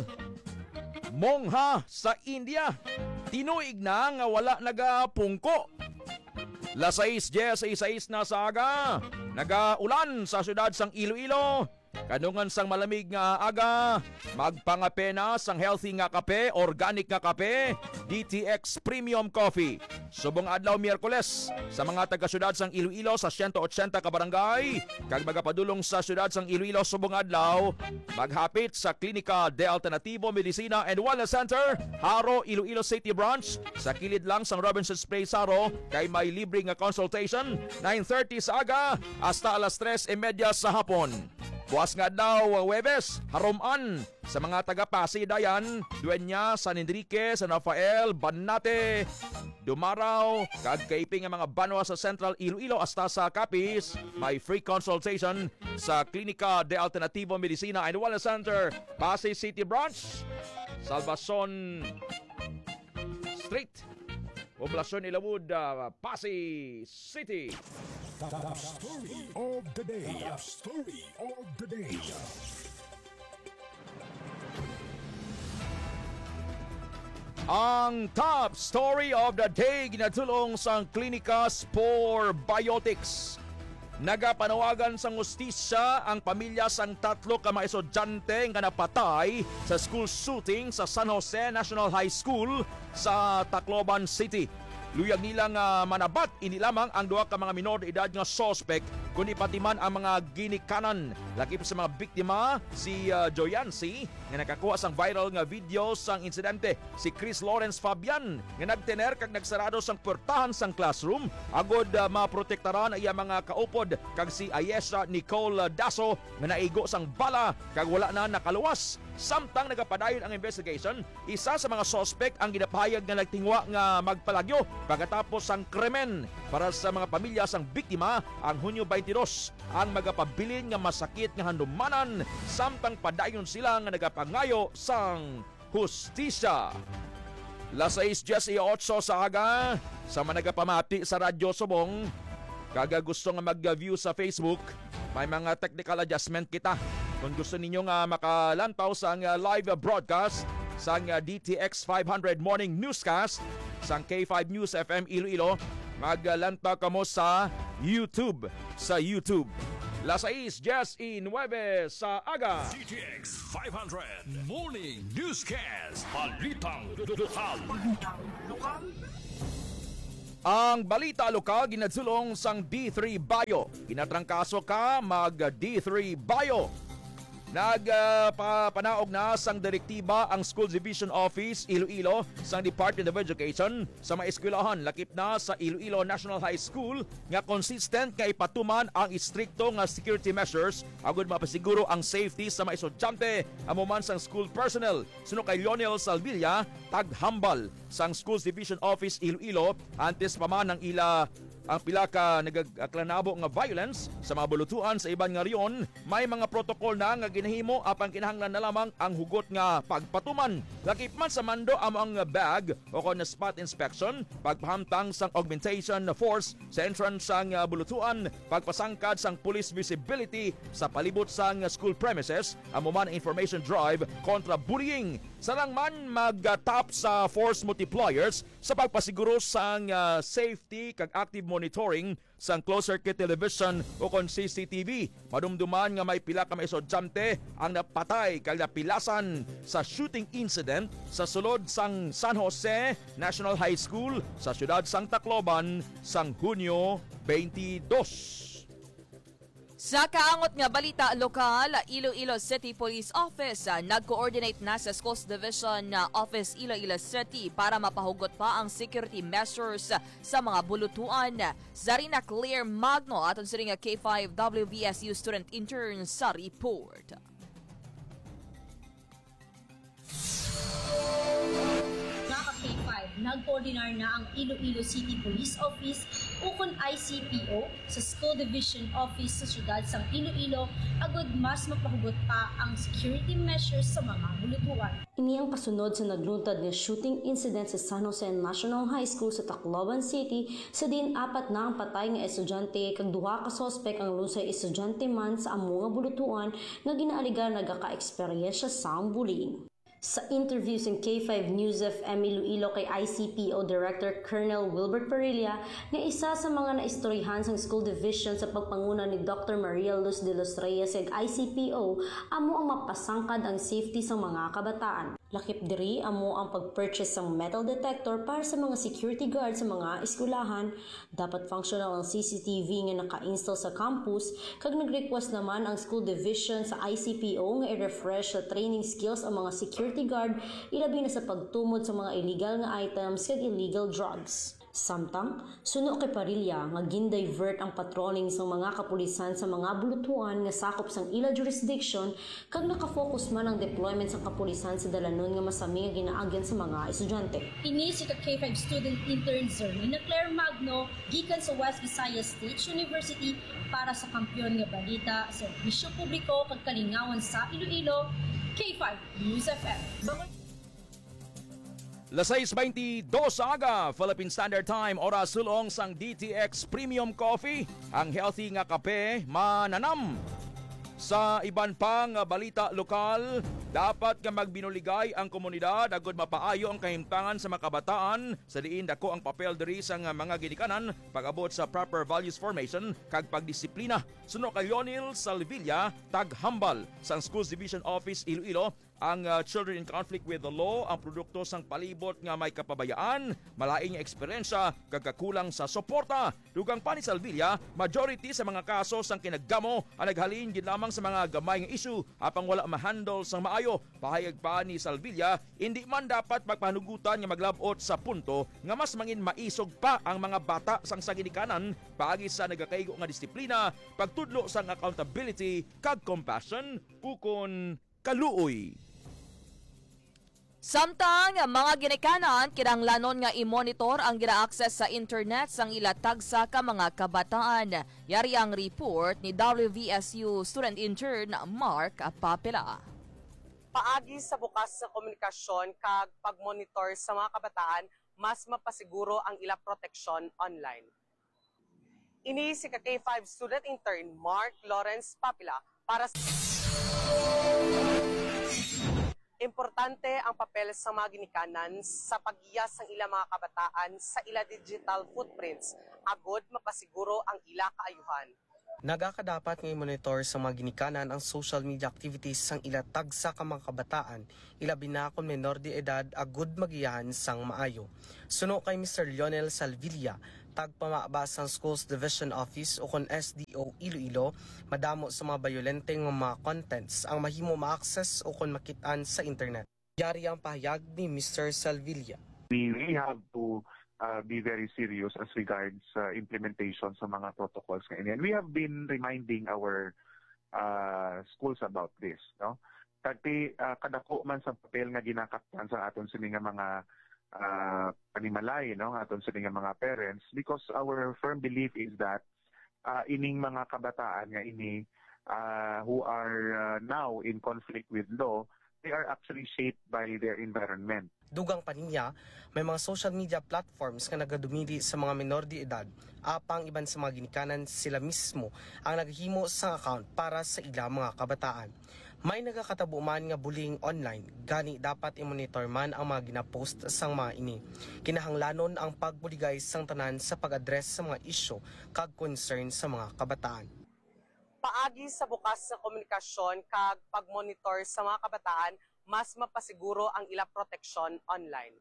mongha sa India, tinuig na nga wala nagapungko. Lasais 10:06 na sa aga, nagaulan sa syudad sang Iloilo. Kanungan sang malamig nga aga, magpangape na sang healthy nga kape, organic nga kape, DTX Premium Coffee. Subong adlaw Miyerkules sa mga taga-syudad sang Iloilo sa 180 ka barangay, kag magapadulong sa syudad sang Iloilo subong adlaw, maghapit sa Klinika de Alternativo Medicina and Wellness Center, Haro, Iloilo City Branch, sa kilid lang sang Robinson's Place Haro, kay may libre nga consultation, 9:30 sa aga hasta alas 3:30 sa hapon. Buwas nga daw Huwebes, haruman sa mga taga-Pasay Dayan, Dueña, San Enrique, San Rafael, Banate, Dumaraw, kag kaiping ang mga banwa sa Central Iloilo hasta sa Capiz, may free consultation sa Klinika de Alternativo Medicina and Wellness Center, Pasay City Branch, Salvacion Street, Poblasyon Ilawud, Pasay City. Top story of the day. Top story of the day. Ang top story of the day ginatulong sa Klinika Spore Biotics. Nagapanawagan sa hustisya ang pamilya sang 3 ka mga estudyante nga napatay sa school shooting sa San Jose National High School sa Tacloban City. Luyag nilang manabat inilamang ang 2 ka mga minor de edad nga suspect kundi pati man ang mga ginikanan. Lakip sa mga biktima si Joyancy nga nakakuha sang viral nga video sang insidente. Si Chris Lawrence Fabian nga nagtener kag nagsarado sang portahan sang classroom agod maprotektaran iya mga kaupod, kag si Ayesha Nicole Daso nga naigo sang bala kag wala na nakaluwas. Samtang nagapadayon ang investigation, isa sa mga sospek ang ginapahayag nga nagtingwa nga magpalagyo pagkatapos sang krimen. Para sa mga pamilya sang biktima, ang Hunyo 22 ang magapabilin nga masakit nga handumanan, samtang padayon sila nga nagapangayo sang hustisya. Las 6:18 sa aga, sa managapamati sa Radyo Subong, kaga gusto nga mag-view sa Facebook, may mga technical adjustment kita. Kung gusto ninyo nga makalantaw sa live broadcast sa DTX 500 Morning Newscast sa K5 News FM Iloilo, maglantaw kamo sa YouTube. Las 6:19 sa aga. DTX 500 Morning Newscast. Balitang lokal. Ang balita lokal ginadsulong sang D3 Bio. Ginatrangkaso ka mag D3 Bio. Nagpapanaog na sang direktiba ang School Division Office Iloilo sang Department of Education sa mga eskwelahan lakip na sa Iloilo National High School nga consistent nga ipatuman ang istrikto nga security measures agud mapasiguro ang safety sa mga estudyante amuman sang school personnel. Suno kay Lionel Salvilla, taghambal sang Schools Division Office Iloilo antes pa man ang ang pila ka nagaklanabo nga violence sa mga bulutuan sa iban nga riyon, may mga protokol na nga ginahimo apan kinahanglan na lamang ang hugot nga pagpatuman. Lakip man sa mando ang bag o kon spot inspection, pagpahamtang sang augmentation force sa entrance sang bulutuan, pagpasangkad sang police visibility sa palibot sang school premises, amuman information drive kontra bullying. Sarang man mag-tap sa force multipliers sa pagpasiguro sang safety kag active monitoring sang closed circuit television o kon CCTV. Madumduman nga may pila ka mga estudyante ang napatay kag napilasan sa shooting incident sa sulod sang San Jose National High School sa siyudad sang Tacloban sang Hunyo 22. Sa kaangot nga balita lokal, Iloilo City Police Office nag-coordinate na sa Schools Division Office Iloilo City para mapahugot pa ang security measures sa mga bulutuan. Zarina Claire Magno aton sa ring K5 WBSU student intern sa report. K5, nag-coordinar na ang Iloilo City Police Office ukon ICPO sa School Division Office sa siyudad sang Iloilo agud mas mapahugot pa ang security measures sa mga bulutuan. Ini ang kasunod sa nagluntad nga shooting incident sa San Jose National High School sa Tacloban City sa din apat na ang patay nga estudyante kag duha ka sospek ang lusay estudyante man sa amo nga bulutuan nga ginaaligan nagaka-eksperyensya sa bullying. Sa interview sa K5 News FM Iloilo kay ICPO Director Colonel Wilbert Parilla na isa sa mga naistoryahan sa school division sa pagpanguna ni Dr. Maria Luz de los Reyes ug ICPO amo ang mapasangkad ang safety sa mga kabataan. Lakip diri amo ang pag-purchase ng metal detector para sa mga security guard sa mga eskwelahan. Dapat functional ang CCTV nga naka-install sa campus kag nag-request naman ang school division sa ICPO nga i-refresh sa training skills ang mga security guard ilabi na sa pagtumod sa mga illegal nga items kag illegal drugs. Samtang, suno kay Parilla nga gin-divert ang patrolling sa mga kapulisan sa mga bulutuan nga sakop sang ila jurisdiction kag nakafocus man ang deployment sa kapulisan sa dalanon nga masami nga ginaagyan sa mga estudyante. Ini si K5 student intern Zarina Claire Magno gikan sa West Visayas State University para sa Kampiyon nga Balita, Serbisyo Publiko kag Kalingawan sa Iloilo, K5 News FM. Las 6:22 sa aga, Philippine Standard Time, oras sulong sang DTX Premium Coffee, ang healthy nga kape mananam. Sa iban pang balita lokal, dapat nga magbinuligay ang komunidad agud mapaayo ang kahimtangan sa mga kabataan sa diin dako ang papel diri sa mga ginikanan pag-abot sa proper values formation kag pagdisiplina. Suno kay Lionel Salvilla, taghambal sa Schools Division Office Iloilo, ang children in conflict with the law ang produkto sang palibot nga may kapabayaan, malaing eksperyensya, kagkakulang sa suporta. Dugang pa ni Salvilla, majority sa mga kaso sang kinaggamo ang naghalin gid lamang sa mga gamay nga issue apang wala ma-handle sang maayo. Pahayag pa ni Salvilla, hindi man dapat magpanugutan nga maglabot sa punto nga mas mangin maisog pa ang mga bata sang saginikanan paagi sa nagakaigo nga disiplina, pagtudlo sang accountability kag compassion ukon kaluoy. Samtang mga ginikanan kinahanglanon nga i-monitor ang gina-access sa internet sang ilatag sa ka mga kabataan. Yari ang report ni WVSU student intern Mark Papela. Paagi sa bukas sa komunikasyon kag pagmonitor sa mga kabataan, mas mapasiguro ang ila proteksyon online. Ini si K5 student intern Mark Lawrence Papela para sa importante ang papel sa mga ginikanan sa pag-iya sang ila mga kabataan sa ila digital footprints agod mapasiguro ang ila kaayuhan. Nagakadapat nga i-monitor sa mga ginikanan ang social media activities sang ila tagsa ka mga kabataan, ilabi na kung menor de edad agud magiyahan sang maayo. Suno kay Mr. Lionel Salvilla, tagpamabas sang Schools Division Office o kon SDO Iloilo, madamo sa mga violenteng mga contents ang mahimo ma-access o kon makitaan sa internet. Yari ang pahayag ni Mr. Salvilla. We really have to be very serious as regards implementation sa mga protocols ngayon. We have been reminding our schools about this, no? Kati kadako man sa papel nga ginakaptan sa aton sa mga panimalay, no, aton sa mga parents, because our firm belief is that ining mga kabataan nga ini who are now in conflict with law, they are actually shaped by their environment. Dugang pa niya, may mga social media platforms nga nagadumili sa mga minor de edad, apang iban sa mga ginikanan sila mismo ang naghimo sa account para sa ila mga kabataan. May nagakatabo man nga bullying online, gani dapat i-monitor man ang mga ginapost sang mga ini. Kinahanglanon ang pagbuligay sang tanan sa pag-address sa mga isyu kag concern sa mga kabataan. Paagi sa bukas sa komunikasyon kag pagmonitor sa mga kabataan, mas mapasiguro ang ila proteksyon online.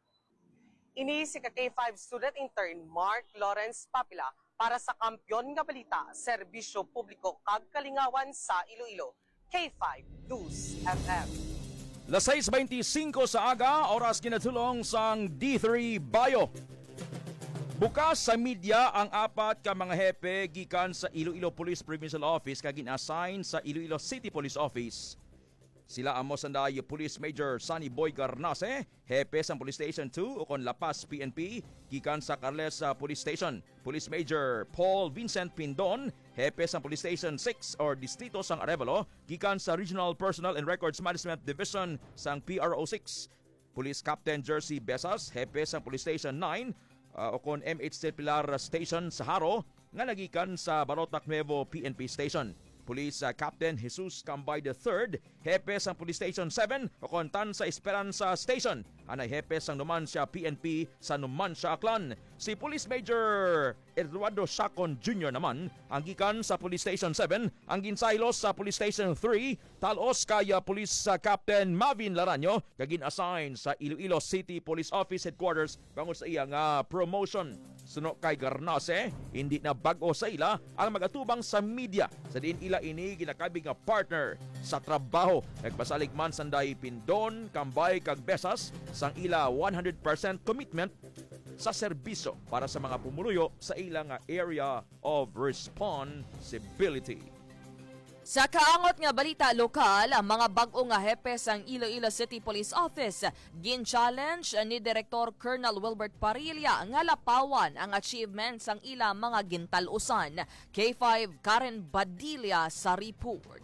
Ini si K5 student intern Mark Lawrence Papela para sa Kampyon nga Balita, Serbisyo Publiko kag Kalingawan sa Iloilo. K5 News FM. Las 6:25 sa aga, oras kinatulong sang D3 Bio. Bukas sa media ang apat ka mga hepe gikan sa Iloilo Police Provincial Office kag gin-assign sa Iloilo City Police Office. Sila amo sanday Police Major Sunny Boy Garnase, hepe sa Police Station 2 o kon Lapas PNP, gikan sa Carles Police Station. Police Major Paul Vincent Pindon, hepe sa Police Station 6 or Distrito sang Arevalo, gikan sa Regional Personnel and Records Management Division sang PRO 6. Police Captain Jersey Besas, hepe sa Police Station 9 o kon MH Pilar Station sa Haro, nga nagikan sa Barotac Nuevo PNP Station. Police Captain Jesus Cambay III, hepe sa Police Station 7 o kontan sa Esperanza Station. Anay hepe sa Numancia PNP sa Numancia Aklan. Si Police Major Eduardo Chacon Jr. naman ang gikan sa Police Station 7, ang ginsaylos sa Police Station 3, talos kay Police Captain Mavin Laranyo, kagin assign sa Iloilo City Police Office Headquarters bangod sa iyang promotion. Suno kay Garnase, hindi na bago sa ila ang magatubang sa media sa diin ila ini ginakabi nga partner sa trabaho. Nagpasalig man sanday Pindon, Cambay kag Besas sang ila 100% commitment sa serbisyo para sa mga pumuluyo sa ilang area of responsibility. Sa kaangot nga balita lokal, ang mga bag-o nga hepe sang Iloilo City Police Office gin-challenge ni Director Colonel Wilbert Parilla nga lapawan ang achievements sang ila mga gintalusan. K5 Karen Badilla sa report.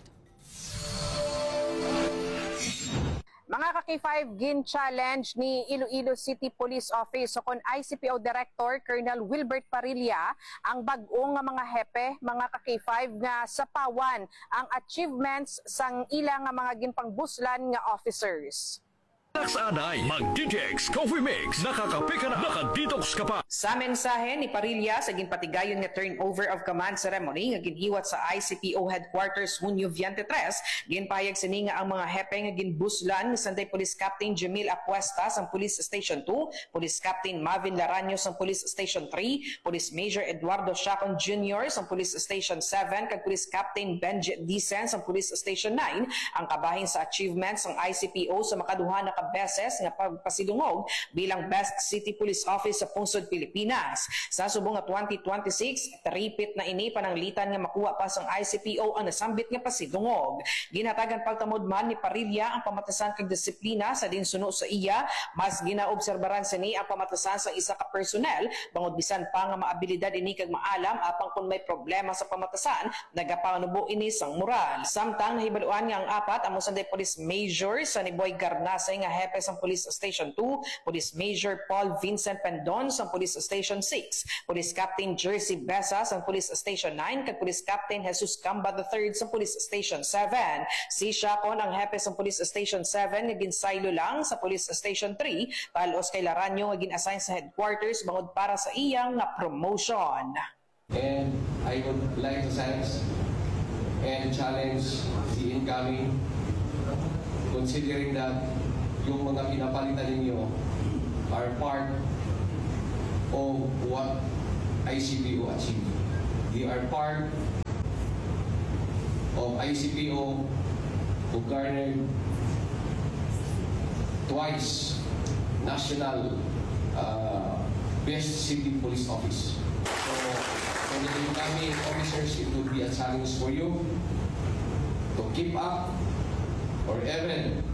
Mga ka-K5, gin-challenge ni Iloilo City Police Office o kon ICPO Director Colonel Wilbert Parilla ang bag-ong nga mga hepe, mga ka-K5 nga sapawan ang achievements sang ilang nga mga ginpangbuslan nga officers. Relax anay, mag-DTX Coffee Mix. Nakakape ka na, naka-detox ka pa. Sa mensahe ni Parilla sa ginpatigayon nga turnover of command ceremony nga ginhiwat sa ICPO headquarters Hunyo 23, ginpahayag sini nga ang mga hepe nga ginbuslan ni Sanday Police Captain Jamil Apuesta sa Police Station 2, Police Captain Marvin Laranyo sa Police Station 3, Police Major Eduardo Chacon Jr. sa Police Station 7 kag Police Captain Benji Dicen sa Police Station 9 ang kabahin sa achievements ng ICPO sa makaduha na beses nga pagpasidungog bilang Best City Police Office sa Pungsod, Pilipinas. Sa subong nga 2026, repeat na ini pananglitan nga makuha pa sang ICPO ang nasambit nga pasidungog. Ginhatagan pagtamod man ni Parilla ang pamatasan kag disiplina sa dinsuno sa iya, mas ginaobserbaran sa ni ang pamatasan sa isa ka personnel bangod bisan pa nga maabilidad ini kag maalam apang kung may problema sa pamatasan, nagapanubo ini sang moral. Samtang nahibaluan nga ang apat ang Sunday Police Major sa Niboy Garnasay nga hepe sa Police Station 2, Police Major Paul Vincent Pendon sa Police Station 6, Police Captain Jersey Besa sa Police Station 9, kag Police Captain Jesus Camba III sa Police Station 7. Si Chacon ang hepe sa Police Station 7 nga ginsaylo lang sa Police Station 3, talos kay Laranyo nga gin-assign sa headquarters bangod para sa iyang nga promotion. And I would like to thank and challenge the incoming, considering that yung mga pinapalitan ninyo are part of what ICPO achieved. They are part of ICPO who garnered twice national Best City Police Office. So, for the incoming officers, it will be a challenge for you to keep up or even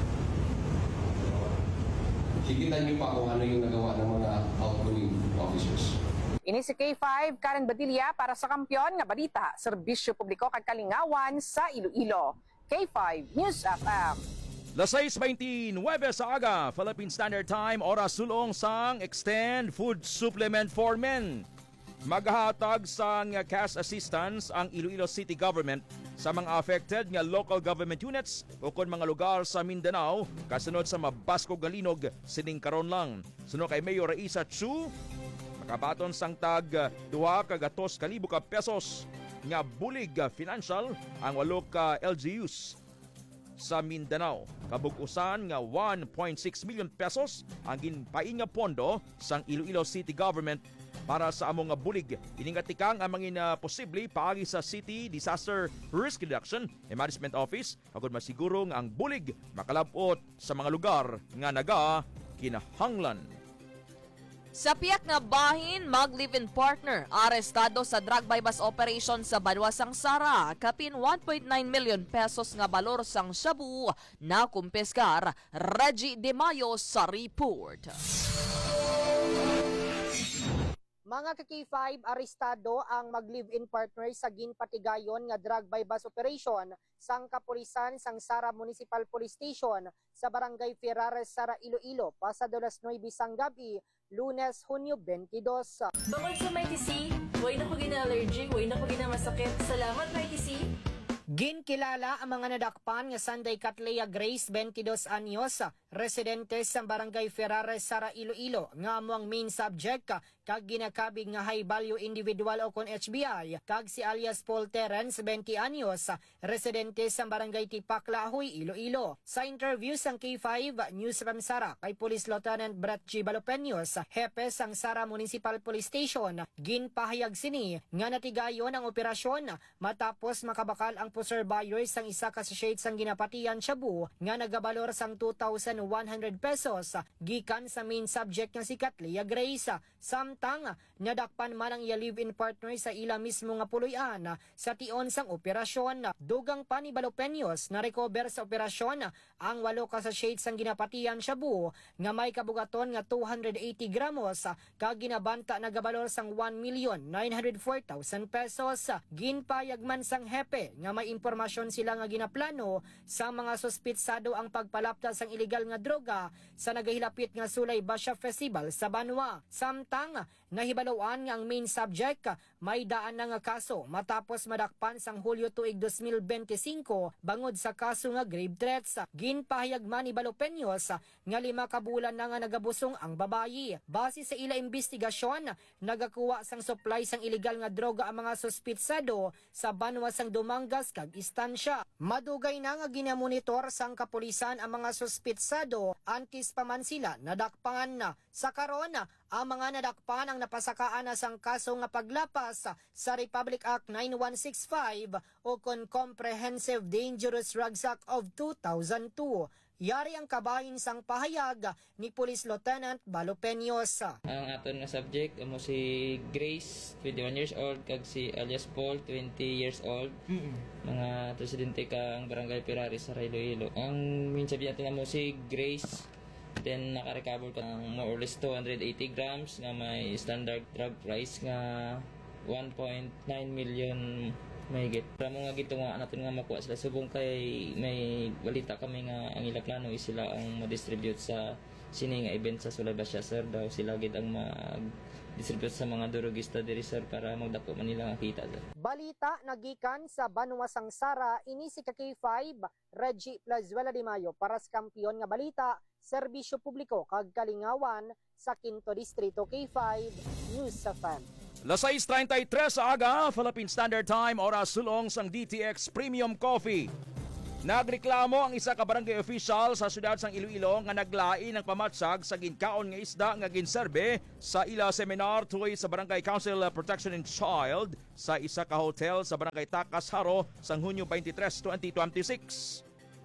higitan niyo pa kung ano yung nagawa ng mga outgoing officers. Ini si K5, Karen Badilla para sa Kampiyon nga Balita, Serbisyo Publiko kag Kalingawan sa Iloilo. K5 News FM. Las 6:29 sa aga, Philippine Standard Time, oras sulong sang Extend Food Supplement for Men. Maghahatag sang cash assistance ang Iloilo City Government sa mga affected nga local government units o kon mga lugar sa Mindanao kasunod sa mabaskog nga linog sining karon lang. Sunod kay Mayor Raisa Chu, makabaton sang tag 2,200,000 ka pesos nga bulig financial ang 8 ka LGUs sa Mindanao. Kabug-usan nga 1.6 million pesos ang ginpain nga pondo sang Iloilo City Government para sa among bulig. Iningatikang ang mga posible paagi sa City Disaster Risk Reduction and Management Office agud masiguro ang bulig makalabot sa mga lugar nga naga kinahanglan. Sa piyak nga bahin, mag-live-in partner, arestado sa drug bypass operation sa Banwasang Sara. Kapin 1.9 million pesos nga balor sang shabu na kumpeskar. Reggie De Mayo sa report. Mga ka-K5, arestado ang mag-live-in partner sa ginpatigayon nga drug bypass operation sang kapulisan sang Sara Municipal Police Station sa Barangay Ferrares, Sara, Iloilo, pasado alas 9 sang gabi, Lunes, Hunyo 22. Bangod sa MyTC, way na ko gina-allergy, way na ko gina-masakit. Salamat MyTC! Ginkilala ang mga nadakpan nga Sunday Catlea Grace, 22 anyos, residente sa Barangay Ferrares, Sara, Iloilo, nga amo ang main subject kag ginakabig nga high value individual o kon HBI, kag si alias Paul Terence, 20 anyos, residente sa Barangay Tipakla, Ahoy, Iloilo. Sa interview sang K5 News from Sara kay Police Lieutenant Brett G. Balopeños, hepe sang Sara Municipal Police Station, ginpahayag sini nga natigayon ang operasyon matapos makabakal ang pusher buyers sang isa ka sachet sang ginapatian shabu nga nagabalor sang 2,100 pesos gikan sa main subject nga si Catlea Grace. Samtang nadakpan man ang iya live-in partner sa ila mismo nga puloy-an sa tion sang operasyon. Dugang pa ni Balopeños na recover sa operasyon ang 8 ka sachet sang ginapatian shabu nga may kabugaton nga 280 gramos kag ginabanta nagabalor sang 1,904,000 pesos. Ginpayag man sang hepe nga may impormasyon sila nga ginaplano sa mga suspitsado ang pagpalapta sang illegal nga droga sa nagahilapit nga Sulay Basha Festival sa Banwa. Samtang Nahibaluan nga ang main subject may daan na nga kaso matapos madakpan sang Hulyo tuig 2025 bangod sa kaso nga grave threats. Ginpahayag man ni Balo Peños nga 5 kabulan na nga nagabusong ang babayi. Base sa ila investigasyon, nagakuha sang supply sang illegal nga droga ang mga suspitsado sa banwa sang Dumangas kag istansya. Madugay na nga ginamonitor sang kapulisan ang mga suspitsado antes pa man sila nadakpan na. Sa karon, ang mga nadakpan ang napasakaan na sang kaso nga paglapas sa Republic Act 9165 o kon Comprehensive Dangerous Drugs Act of 2002. Yari ang kabahin sang pahayag ni Police Lieutenant Balo Peños. Ang aton nga subject amo si Grace, 21 years old, kag si alias Paul, 20 years old. Mga residente kang Barangay Ferrari sa Iloilo. Ang main subject natin mo si Grace, then naka-recover ka ng more or less 280 grams nga may standard drug price nga 1.9 million mahigit. Para mo nga gito nga natin nga makuha sila subong kay may balita kami nga ang ila plano is sila ang ma-distribute sa sini nga event sa Sulabasya sir daw sila gid ang mag-distribute sa mga durugista diri sir para magdako man nila nga kita sir. Balita nagikan sa Banwa Sangsara ini si K5 Reggie Plazuela de Mayo para sa kampiyon nga balita serbisyo publiko kag kalingawan sa 5 Distrito K5 News sa FAM. 6:33 sa aga, Philippine Standard Time, oras sulong sang DTX Premium Coffee. Nagreklamo ang isa ka barangay official sa siyudad sang Iloilo nga naglain ng pamatsag sa ginkaon nga isda nga ginserbe sa ila seminar tuloy sa Barangay Council Protection and Child sa isa ka hotel sa Barangay Takas Haro sang Hunyo 23, 2026.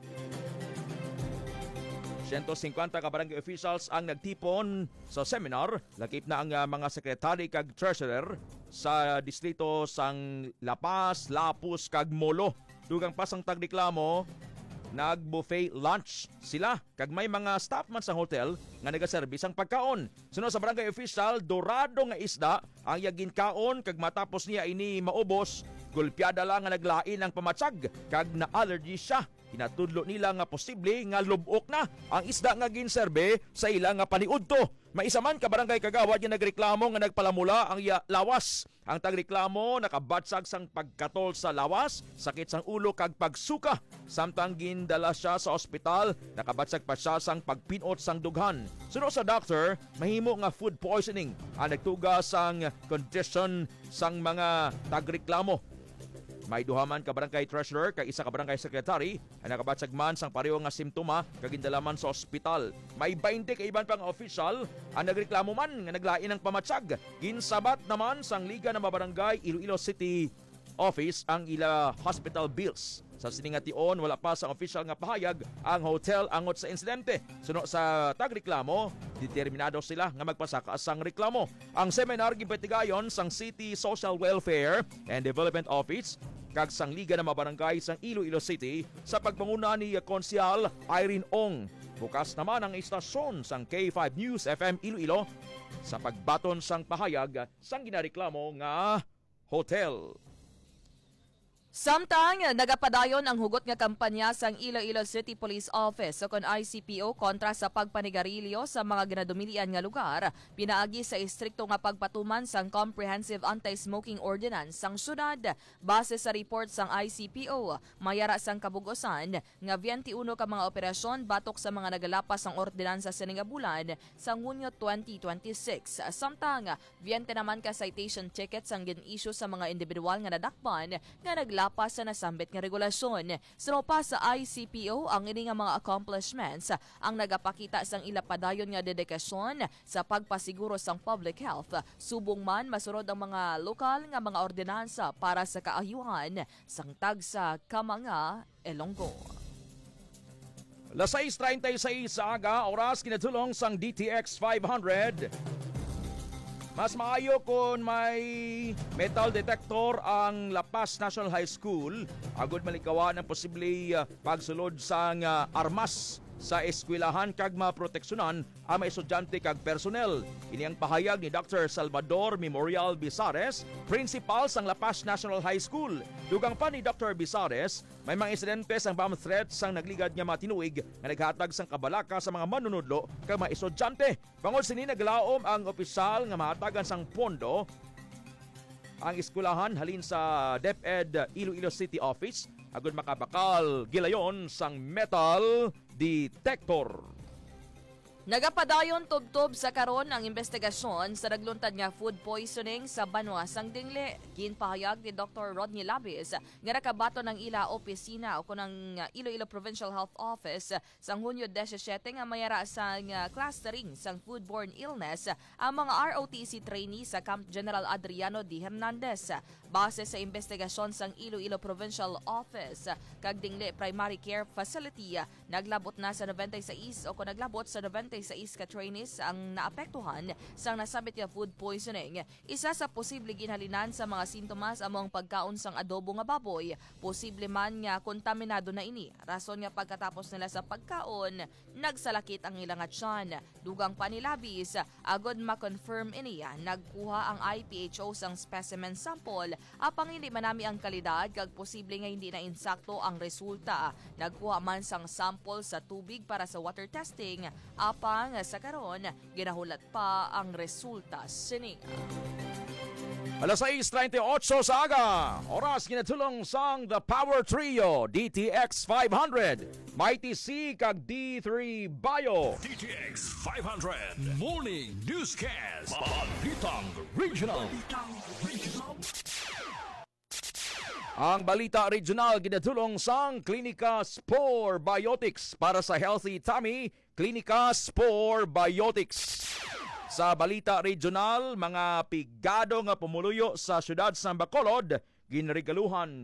150 ka barangay officials ang nagtipon sa seminar. Lakip na ang mga sekretary kag treasurer sa distrito sang La Paz, Lapus kag Molo. Dugang pasang tagreklamo, nag-buffet lunch sila kag may mga staff man sa hotel nga nagaservis ang pagkaon. Sunod sa barangay official, dorado nga isda ang yagin kaon kag matapos niya ini maubos, gulpyada lang nga naglain ang pamatsag kag na-allergy siya. Kinatudlo nila nga posible nga lubok na ang isda nga ginserbe sa ilang nga paniudto. Maisa man ka barangay kagawad nga nagreklamo nga nagpalamula ang lawas. Ang tagreklamo nakabatsag sang pagkatol sa lawas, sakit sang ulo kag pagsuka. Samtang gindala siya sa ospital, nakabatsag pa siya sang pagpinot sang dughan. Sunod sa doctor, mahimo nga food poisoning ang nagtuga sang condition sang mga tagreklamo. May duhaman ka barangay treasurer kay isa ka barangay secretary ang nakabatsag man sang pareho nga simptoma kag gindalaman sa ospital. May 20 ka iban pang official ang nagreklamo man nga naglain ng pamatsag. Ginsabat naman sang Liga ng Barangay Iloilo City Office ang ila hospital bills. Sa siningation, wala pa sa official nga pahayag ang hotel angot sa insidente. Suno sa tagreklamo, determinado sila nga magpasaka sang reklamo. Ang seminar gipatigayon sang City Social Welfare and Development Office kag sang Liga ng Barangay sang Iloilo City sa pagpanguna ni Konsehal Irene Ong. Bukas naman ang istasyon sang K5 News FM Iloilo sa pagbaton sang pahayag sang ginareklamo nga hotel. Samtang nagapadayon ang hugot nga kampanya sang Iloilo City Police Office o kon ICPO kontra sa pagpanigarilyo sa mga ginadumilian nga lugar, pinaagi sa istrikto nga pagpatuman sang Comprehensive Anti-Smoking Ordinance sang syudad. Base sa report sang ICPO, mayara sang kabugosan nga 21 ka mga operasyon batok sa mga nagalapas sang ordinansa sining bulan sang Hunyo 2026. Samtang 20 naman ka citation tickets ang gin-issue sa mga individual nga nadakpan nga naglapas sa nasambit nga regulasyon. Sinopa sa ICPO ang ini nga mga accomplishments ang nagapakita sang ilapadayon nga dedikasyon sa pagpasiguro sang public health. Subong man masurod ang mga lokal nga mga ordinansa para sa kaayuhan sang tagsa ka mga Ilonggo. 6:36 sa aga, oras kinatulong sang DTX 500. Mas maayo kung may metal detector ang La Paz National High School. Agud malikawan ang posibleng pagsulod sang armas sa eskwelahan kag maproteksyonan ang mga estudyante kag personnel. Ini ang pahayag ni Dr. Salvador Memorial Bisares, principal sang La Paz National High School. Dugang pa ni Dr. Bisares, may mga insidente sang bomb threats sang nagligad nga matinuig nga naghatag sang kabalaka sa mga manunudlo kag mga estudyante. Bangod sini naglaom ang opisyal nga mahatagan sang pondo ang eskwelahan halin sa DepEd Iloilo City Office agud makabakal gilayon sang metal detector. Nagapadayon tubtob sa karon ang investigasyon sa nagluntad nga food poisoning sa Banwa sang Dingle. Ginpahayag ni Dr. Rodney Labis nga nakabato ng ila opisina o kunang Iloilo Provincial Health Office sang Hunyo 17 nga mayara sang clustering sang foodborne illness ang mga ROTC trainee sa Camp General Adriano D. Hernandez. Base sa investigasyon sang Iloilo Provincial Office kag Dingle Primary Care Facility, naglabot na sa 96 o kung naglabot sa 96 ka trainees ang naapektuhan sang nasabit nga food poisoning. Isa sa posible ginhalinan sa mga sintomas among pagkaon sang adobo nga baboy, posible man nga kontaminado na ini. Rason nga pagkatapos nila sa pagkaon, nagsalakit ang ilang tiyan. Dugang panilabis, agod ma-confirm ini, nagkuha ang IPHO sang specimen sample apang hindi manami ang kalidad kag posible nga hindi na insakto ang resulta. Nagkuha man sang sample sa tubig para sa water testing, apang sa karon ginahulat pa ang resulta sini. Alas 6:38 sa aga, oras ginatulong sang The Power Trio DTX 500, Mighty C kag D3 Bio. DTX 500 Morning Newscast, Balitang Regional. Ang balita regional ginatulong sang Klinika Spore Biotics para sa healthy tummy. Klinika Spore Biotics. Sa balita regional, mga pigado nga pumuluyo sa syudad sa Bacolod ginregaluhan